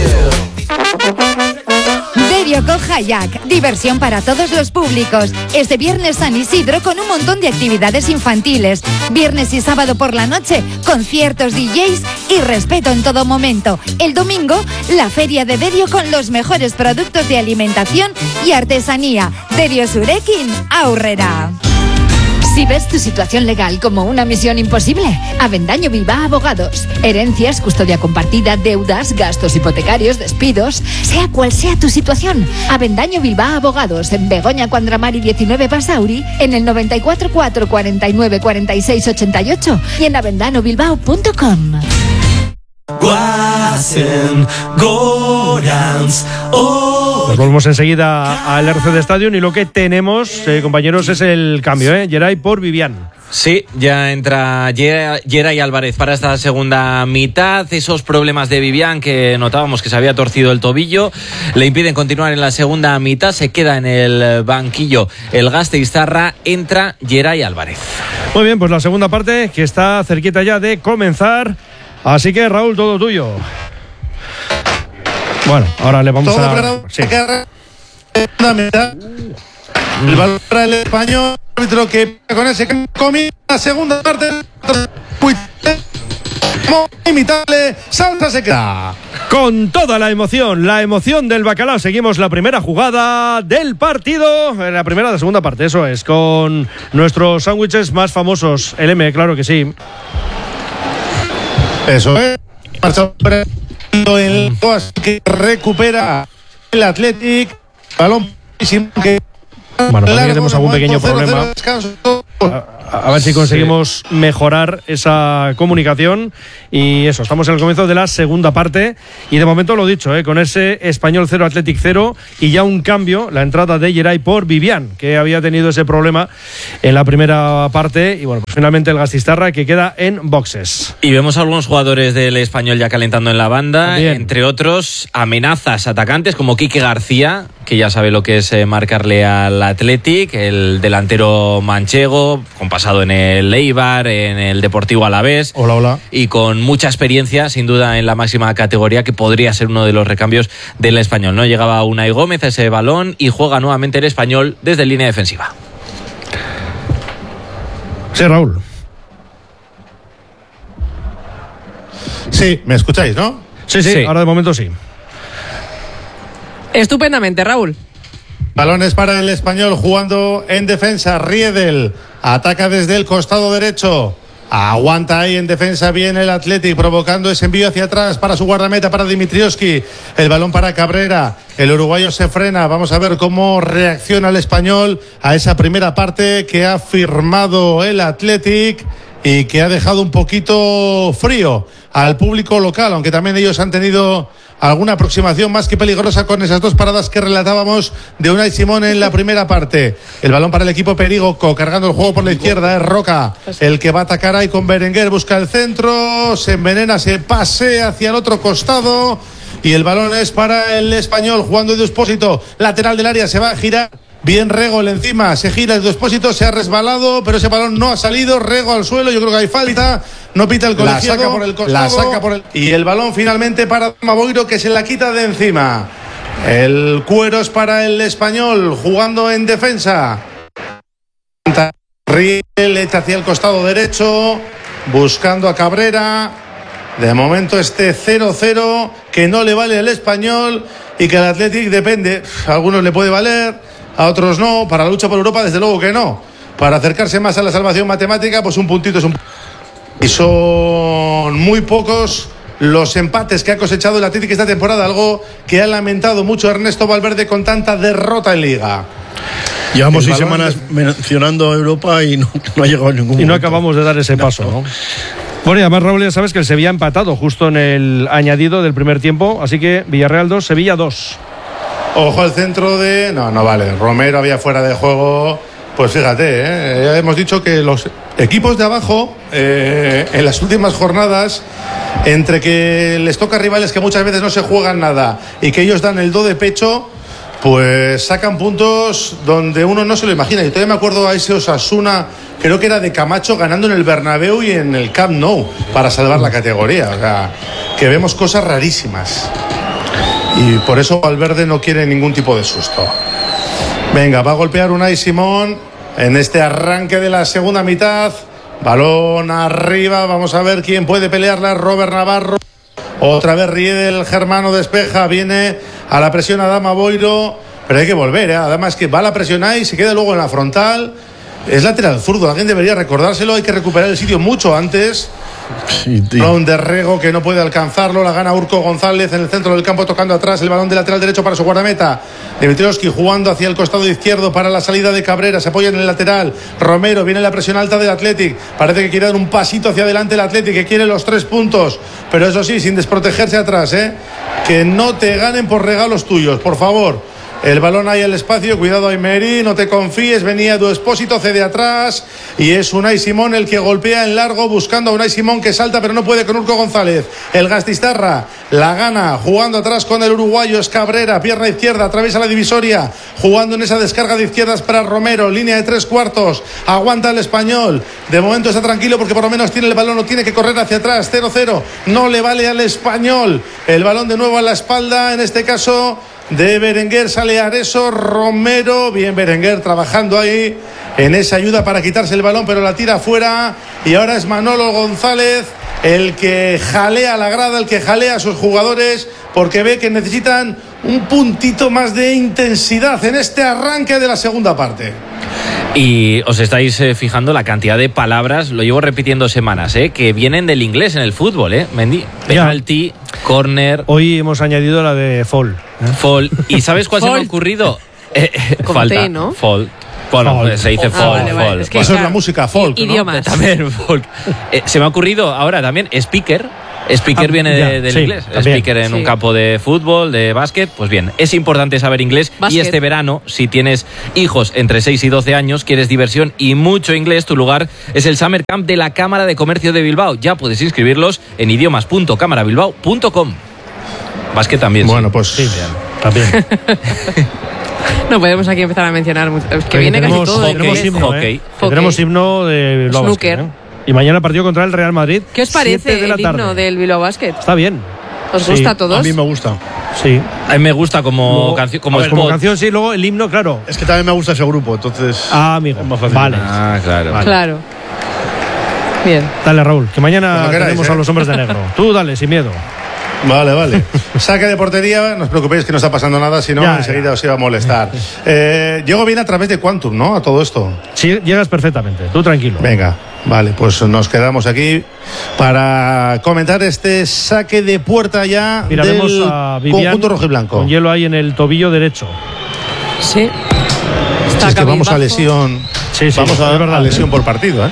Derio con Hayak, diversión para todos los públicos. Este viernes San Isidro con un montón de actividades infantiles. Viernes y sábado por la noche, conciertos, DJs y respeto en todo momento. El domingo, la feria de Derio con los mejores productos de alimentación y artesanía. Derio Surekin, Aurrera. Si ves tu situación legal como una misión imposible, Avendaño Bilbao Abogados. Herencias, custodia compartida, deudas, gastos hipotecarios, despidos, sea cual sea tu situación. Avendaño Bilbao Abogados en Begoña Cuandramari 19 Basauri, en el 94 4 49 46 88 y en avendanobilbao.com. pasen Gorans. Nos volvemos enseguida al RCD Stadium y lo que tenemos, compañeros, es el cambio, Geray por Vivian. Sí, ya entra Geray Álvarez para esta segunda mitad. Esos problemas de Vivian que notábamos que se había torcido el tobillo le impiden continuar en la segunda mitad. Se queda en el banquillo el Gasteiztarra. Entra Geray Álvarez. Muy bien, pues la segunda parte que está cerquita ya de comenzar. Así que, Raúl, todo tuyo. Bueno, ahora le vamos a... Sí. El balón para el español, árbitro que con ese comienza la segunda parte. Muy imitable, salsa se queda. Con toda la emoción del bacalao, seguimos la primera jugada del partido, la primera de la segunda parte, eso es, con nuestros sándwiches más famosos, el M, claro que sí. Eso es. Marcha el que recupera el Athletic, balón que... Bueno, pues tenemos algún pequeño problema. A ver si conseguimos mejorar esa comunicación. Y eso, estamos en el comienzo de la segunda parte. Y de momento lo dicho, con ese Español 0, Athletic 0. Y ya un cambio, la entrada de Geray por Vivian, que había tenido ese problema en la primera parte. Y bueno, pues finalmente el Gasteiztarra que queda en boxes. Y vemos a algunos jugadores del Español ya calentando en la banda. También. Entre otros, amenazas atacantes como Quique García, que ya sabe lo que es marcarle al Athletic, el delantero manchego, con pasado en el Eibar, en el Deportivo Alavés. Hola. Y con mucha experiencia, sin duda, en la máxima categoría, que podría ser uno de los recambios del Español, ¿no? Llegaba Unai Gómez a ese balón y juega nuevamente el Español desde línea defensiva. Sí, Raúl. Sí, ¿me escucháis, no? Sí, ahora de momento sí. Estupendamente, Raúl. Balones para el Español jugando en defensa. Riedel ataca desde el costado derecho. Aguanta ahí en defensa bien el Athletic, provocando ese envío hacia atrás para su guardameta, para Dimitrievski. El balón para Cabrera. El uruguayo se frena. Vamos a ver cómo reacciona el Español a esa primera parte que ha firmado el Athletic y que ha dejado un poquito frío al público local, aunque también ellos han tenido alguna aproximación más que peligrosa con esas dos paradas que relatábamos de Unai Simón en la primera parte. El balón para el equipo Perigoco, cargando el juego por la izquierda, es Roca el que va a atacar ahí con Berenguer, busca el centro, se envenena, se pasea hacia el otro costado y el balón es para el Español jugando de Expósito, lateral del área, se va a girar. Bien Rego encima, se gira el Expósito, se ha resbalado, pero ese balón no ha salido. Rego al suelo, yo creo que hay falta. No pita el colegiado, la saca por el costado, la saca por el... Y el balón finalmente para Maboiro, que se la quita de encima. El cuero es para el Español, jugando en defensa. Riel echa hacia el costado derecho, buscando a Cabrera. De momento este 0-0 que no le vale al Español y que al Athletic depende. A algunos le puede valer, a otros no. Para la lucha por Europa, desde luego que no. Para acercarse más a la salvación matemática, pues un puntito es un... Y son muy pocos los empates que ha cosechado el Athletic esta temporada, algo que ha lamentado mucho Ernesto Valverde con tanta derrota en Liga. Llevamos 6 semanas mencionando Europa y no ha llegado a ningún momento. Y no acabamos de dar ese paso, ¿no? Bueno, y además, Raúl, ya sabes que el Sevilla ha empatado justo en el añadido del primer tiempo, así que Villarreal 2, Sevilla 2. Ojo al centro de... No vale. Romero había fuera de juego. Pues fíjate, ya hemos dicho que los equipos de abajo, en las últimas jornadas, entre que les toca rivales que muchas veces no se juegan nada y que ellos dan el do de pecho, pues sacan puntos donde uno no se lo imagina. Yo todavía me acuerdo a ese Osasuna, creo que era de Camacho, ganando en el Bernabéu y en el Camp Nou para salvar la categoría. O sea, que vemos cosas rarísimas. Y por eso Valverde no quiere ningún tipo de susto. Venga, va a golpear Unai Simón en este arranque de la segunda mitad. Balón arriba, vamos a ver quién puede pelearla. Robert Navarro. Otra vez Riedel, Germano despeja, viene a la presión Adama Boiro, pero hay que volver, Adama es que va a la presión ahí, se queda luego en la frontal Es lateral zurdo, alguien debería recordárselo. Hay que recuperar el sitio mucho antes. Balón de Rego que no puede alcanzarlo, la gana Urco González en el centro del campo tocando atrás, el balón de lateral derecho para su guardameta. Dimitrievski jugando hacia el costado izquierdo para la salida de Cabrera, se apoya en el lateral. Romero, viene la presión alta del Athletic, parece que quiere dar un pasito hacia adelante el Athletic, que quiere los 3 puntos, pero eso sí, sin desprotegerse atrás, que no te ganen por regalos tuyos, por favor. El balón ahí al espacio, cuidado Aymeri, no te confíes, venía Edu Espósito, cede atrás y es Unai Simón el que golpea en largo buscando a Unai Simón que salta pero no puede con Urco González. El Gastistarra la gana jugando atrás con el uruguayo, es Cabrera, pierna izquierda, atraviesa la divisoria, jugando en esa descarga de izquierdas para Romero, línea de 3/4, aguanta el español, de momento está tranquilo porque por lo menos tiene el balón, no tiene que correr hacia atrás, 0-0, no le vale al español, el balón de nuevo a la espalda, en este caso de Berenguer, sale Areso, Romero, bien Berenguer trabajando ahí en esa ayuda para quitarse el balón, pero la tira afuera y ahora es Manolo González el que jalea la grada, el que jalea a sus jugadores porque ve que necesitan un puntito más de intensidad en este arranque de la segunda parte. Y os estáis fijando la cantidad de palabras, lo llevo repitiendo semanas, que vienen del inglés en el fútbol, Mendy. Penalti, corner. Hoy hemos añadido la de fall. Fall. ¿Y sabes cuál se me ha ocurrido? Falta. T, ¿no? Fall. Bueno, folk. se dice folk. Vale, vale. Es que eso es la música folk, ¿no? Idiomas. También folk. Se me ha ocurrido ahora también speaker. Speaker viene del inglés. También. Speaker en un campo de fútbol, de básquet. Pues bien, es importante saber inglés. Básquet. Y este verano, si tienes hijos entre 6 y 12 años, quieres diversión y mucho inglés, tu lugar es el Summer Camp de la Cámara de Comercio de Bilbao. Ya puedes inscribirlos en idiomas.camarabilbao.com. Básquet también. Bueno, pues Sí, también. No podemos aquí empezar a mencionar mucho. Es que viene casi tenemos, todo. en tenemos inglés. himno, Hockey. Tenemos himno de Bilbao Snooker. Basket, Y mañana partido contra el Real Madrid. ¿Qué os 7 parece de la el himno tarde. del Bilbao Basket? Está bien. ¿Os Sí. gusta a todos? A mí me gusta. Sí. A mí me gusta como Luego, canción, como a ver, spot. canción, sí. Luego el himno, claro. Es que también me gusta ese grupo, entonces. Amigo. es más fácil. Vale. Ah, claro. Vale. Claro. Bien. Dale, Raúl, que mañana Cuando queráis, tenemos a los hombres de negro. Tú dale, sin miedo. Vale. Saque de portería, no os preocupéis que no está pasando nada, si no, Ya, enseguida os iba a molestar. Llego bien a través de Quantum, ¿no? A todo esto. Sí, llegas perfectamente, tú tranquilo. Venga, vale, pues nos quedamos aquí para comentar este saque de puerta ya Mira, del vemos a Vivian conjunto rojiblanco. con hielo ahí en el tobillo derecho. Sí. Si es que vamos a cabizbajo. lesión. Sí, vamos es a verdad. lesión por partido,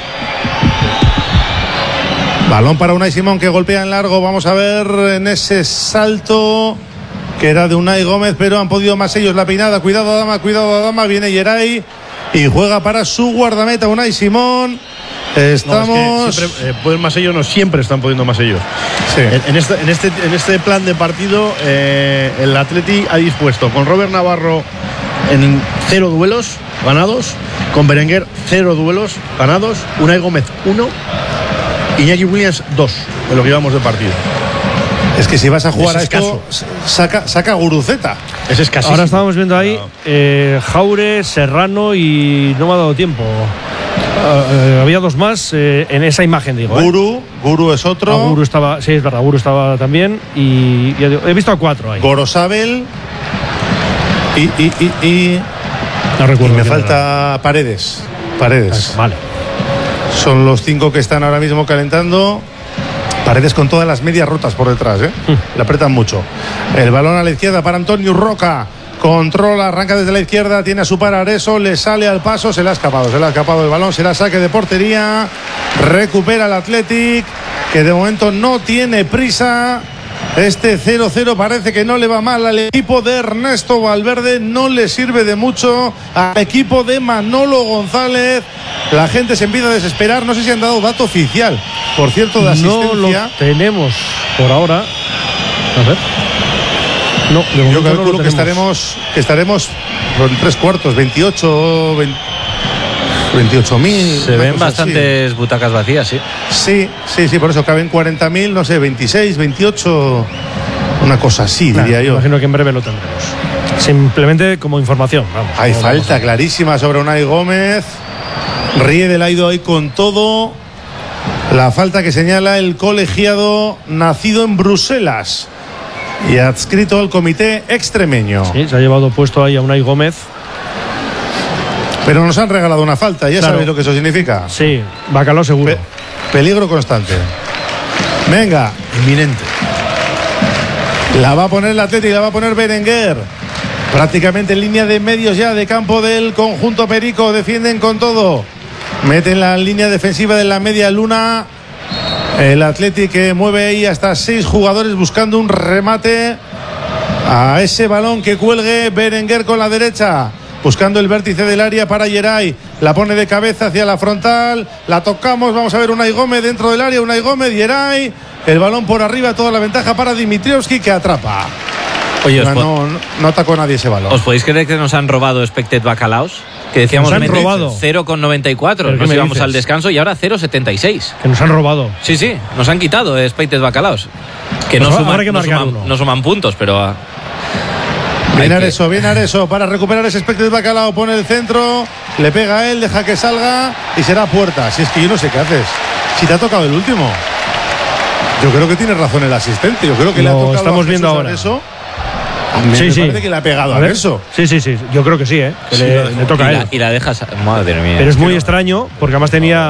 Balón para Unai Simón que golpea en largo. Vamos a ver en ese salto que era de Unai Gómez, pero han podido más ellos la peinada. Cuidado Adama. Viene Yeray y juega para su guardameta Unai Simón. Estamos. No, es que siempre, pueden más ellos, no siempre están pudiendo más ellos. Sí. En este plan de partido, el Atleti ha dispuesto con Robert Navarro en 0 duelos ganados, con Berenguer 0 duelos ganados, Unai Gómez 1, Iñaki Williams 2 en lo que llevamos de partido. Es que si vas a jugar Es a esto, saca Guruceta. Es escasísimo. Ahora estábamos viendo ahí Jaure, Serrano y no me ha dado tiempo. Había dos más en esa imagen, digo. Guru es otro. Guru estaba, sí, es verdad, Guru estaba también. Y he visto a 4 ahí. Gorosabel. Y no recuerdo. Y me quién falta Paredes. Vale. Son los 5 que están ahora mismo calentando. Paredes con todas las medias rotas por detrás, Le apretan mucho. El balón a la izquierda para Antonio Roca. Controla, arranca desde la izquierda, tiene a su par Areso, le sale al paso, se le ha escapado el balón, será saque de portería. Recupera el Athletic, que de momento no tiene prisa. Este 0-0 parece que no le va mal al equipo de Ernesto Valverde, no le sirve de mucho al equipo de Manolo González. La gente se empieza a desesperar, no sé si han dado dato oficial, por cierto, de asistencia. No lo tenemos por ahora. A ver. No, de yo momento calculo no lo que tenemos. estaremos en 3/4, 28.000. Se ven bastantes butacas vacías, sí. Sí, por eso caben 40.000, no sé, 26, 28, una cosa así, diría yo. Imagino que en breve lo tendremos. Simplemente como información. Vamos, Hay falta clarísima sobre Unai Gómez. Riedel ha ido ahí con todo. La falta que señala el colegiado nacido en Bruselas y adscrito al comité extremeño. Sí, se ha llevado puesto ahí a Unai Gómez. Pero nos han regalado una falta, ya Claro. sabéis lo que eso significa. Sí, Bacalao seguro. Peligro constante. Venga, Inminente. la va a poner el Atleti, la va a poner Berenguer. Prácticamente en línea de medios ya de campo del conjunto perico. Defienden con todo. Meten la línea defensiva de la media luna. El Atleti que mueve ahí hasta 6 jugadores buscando un remate a ese balón que cuelgue. Berenguer con la derecha, buscando el vértice del área para Yeray. La pone de cabeza hacia la frontal. La tocamos. Vamos a ver Unai Gómez dentro del área. Unai Gómez, Yeray. El balón por arriba. Toda la ventaja para Dimitrievski, que atrapa. Oye, No atacó a nadie ese balón. ¿os podéis creer que nos han robado Expected Bacalaos? Que decíamos Nos han robado. 0,94. ¿Qué Nos me íbamos dices? al descanso y ahora 0,76. Que nos han robado. Sí, sí, nos han quitado Expected Bacalaos. Que Pues no habrá suman, que marcar uno. no suman puntos, pero. Viene Areso para recuperar ese Expected Bacalao. Pone el centro, le pega a él, deja que salga y será puerta. Si es que yo no sé qué haces. Si te ha tocado el último. Yo creo que tiene razón el asistente. Yo creo que le ha tocado estamos a viendo Jesús ahora. Areso. Sí, Me sí. parece que le ha pegado a ver. Areso. Sí, yo creo que sí, que Sí, le toca a él. Y la dejas. Madre mía. Pero es muy extraño porque además tenía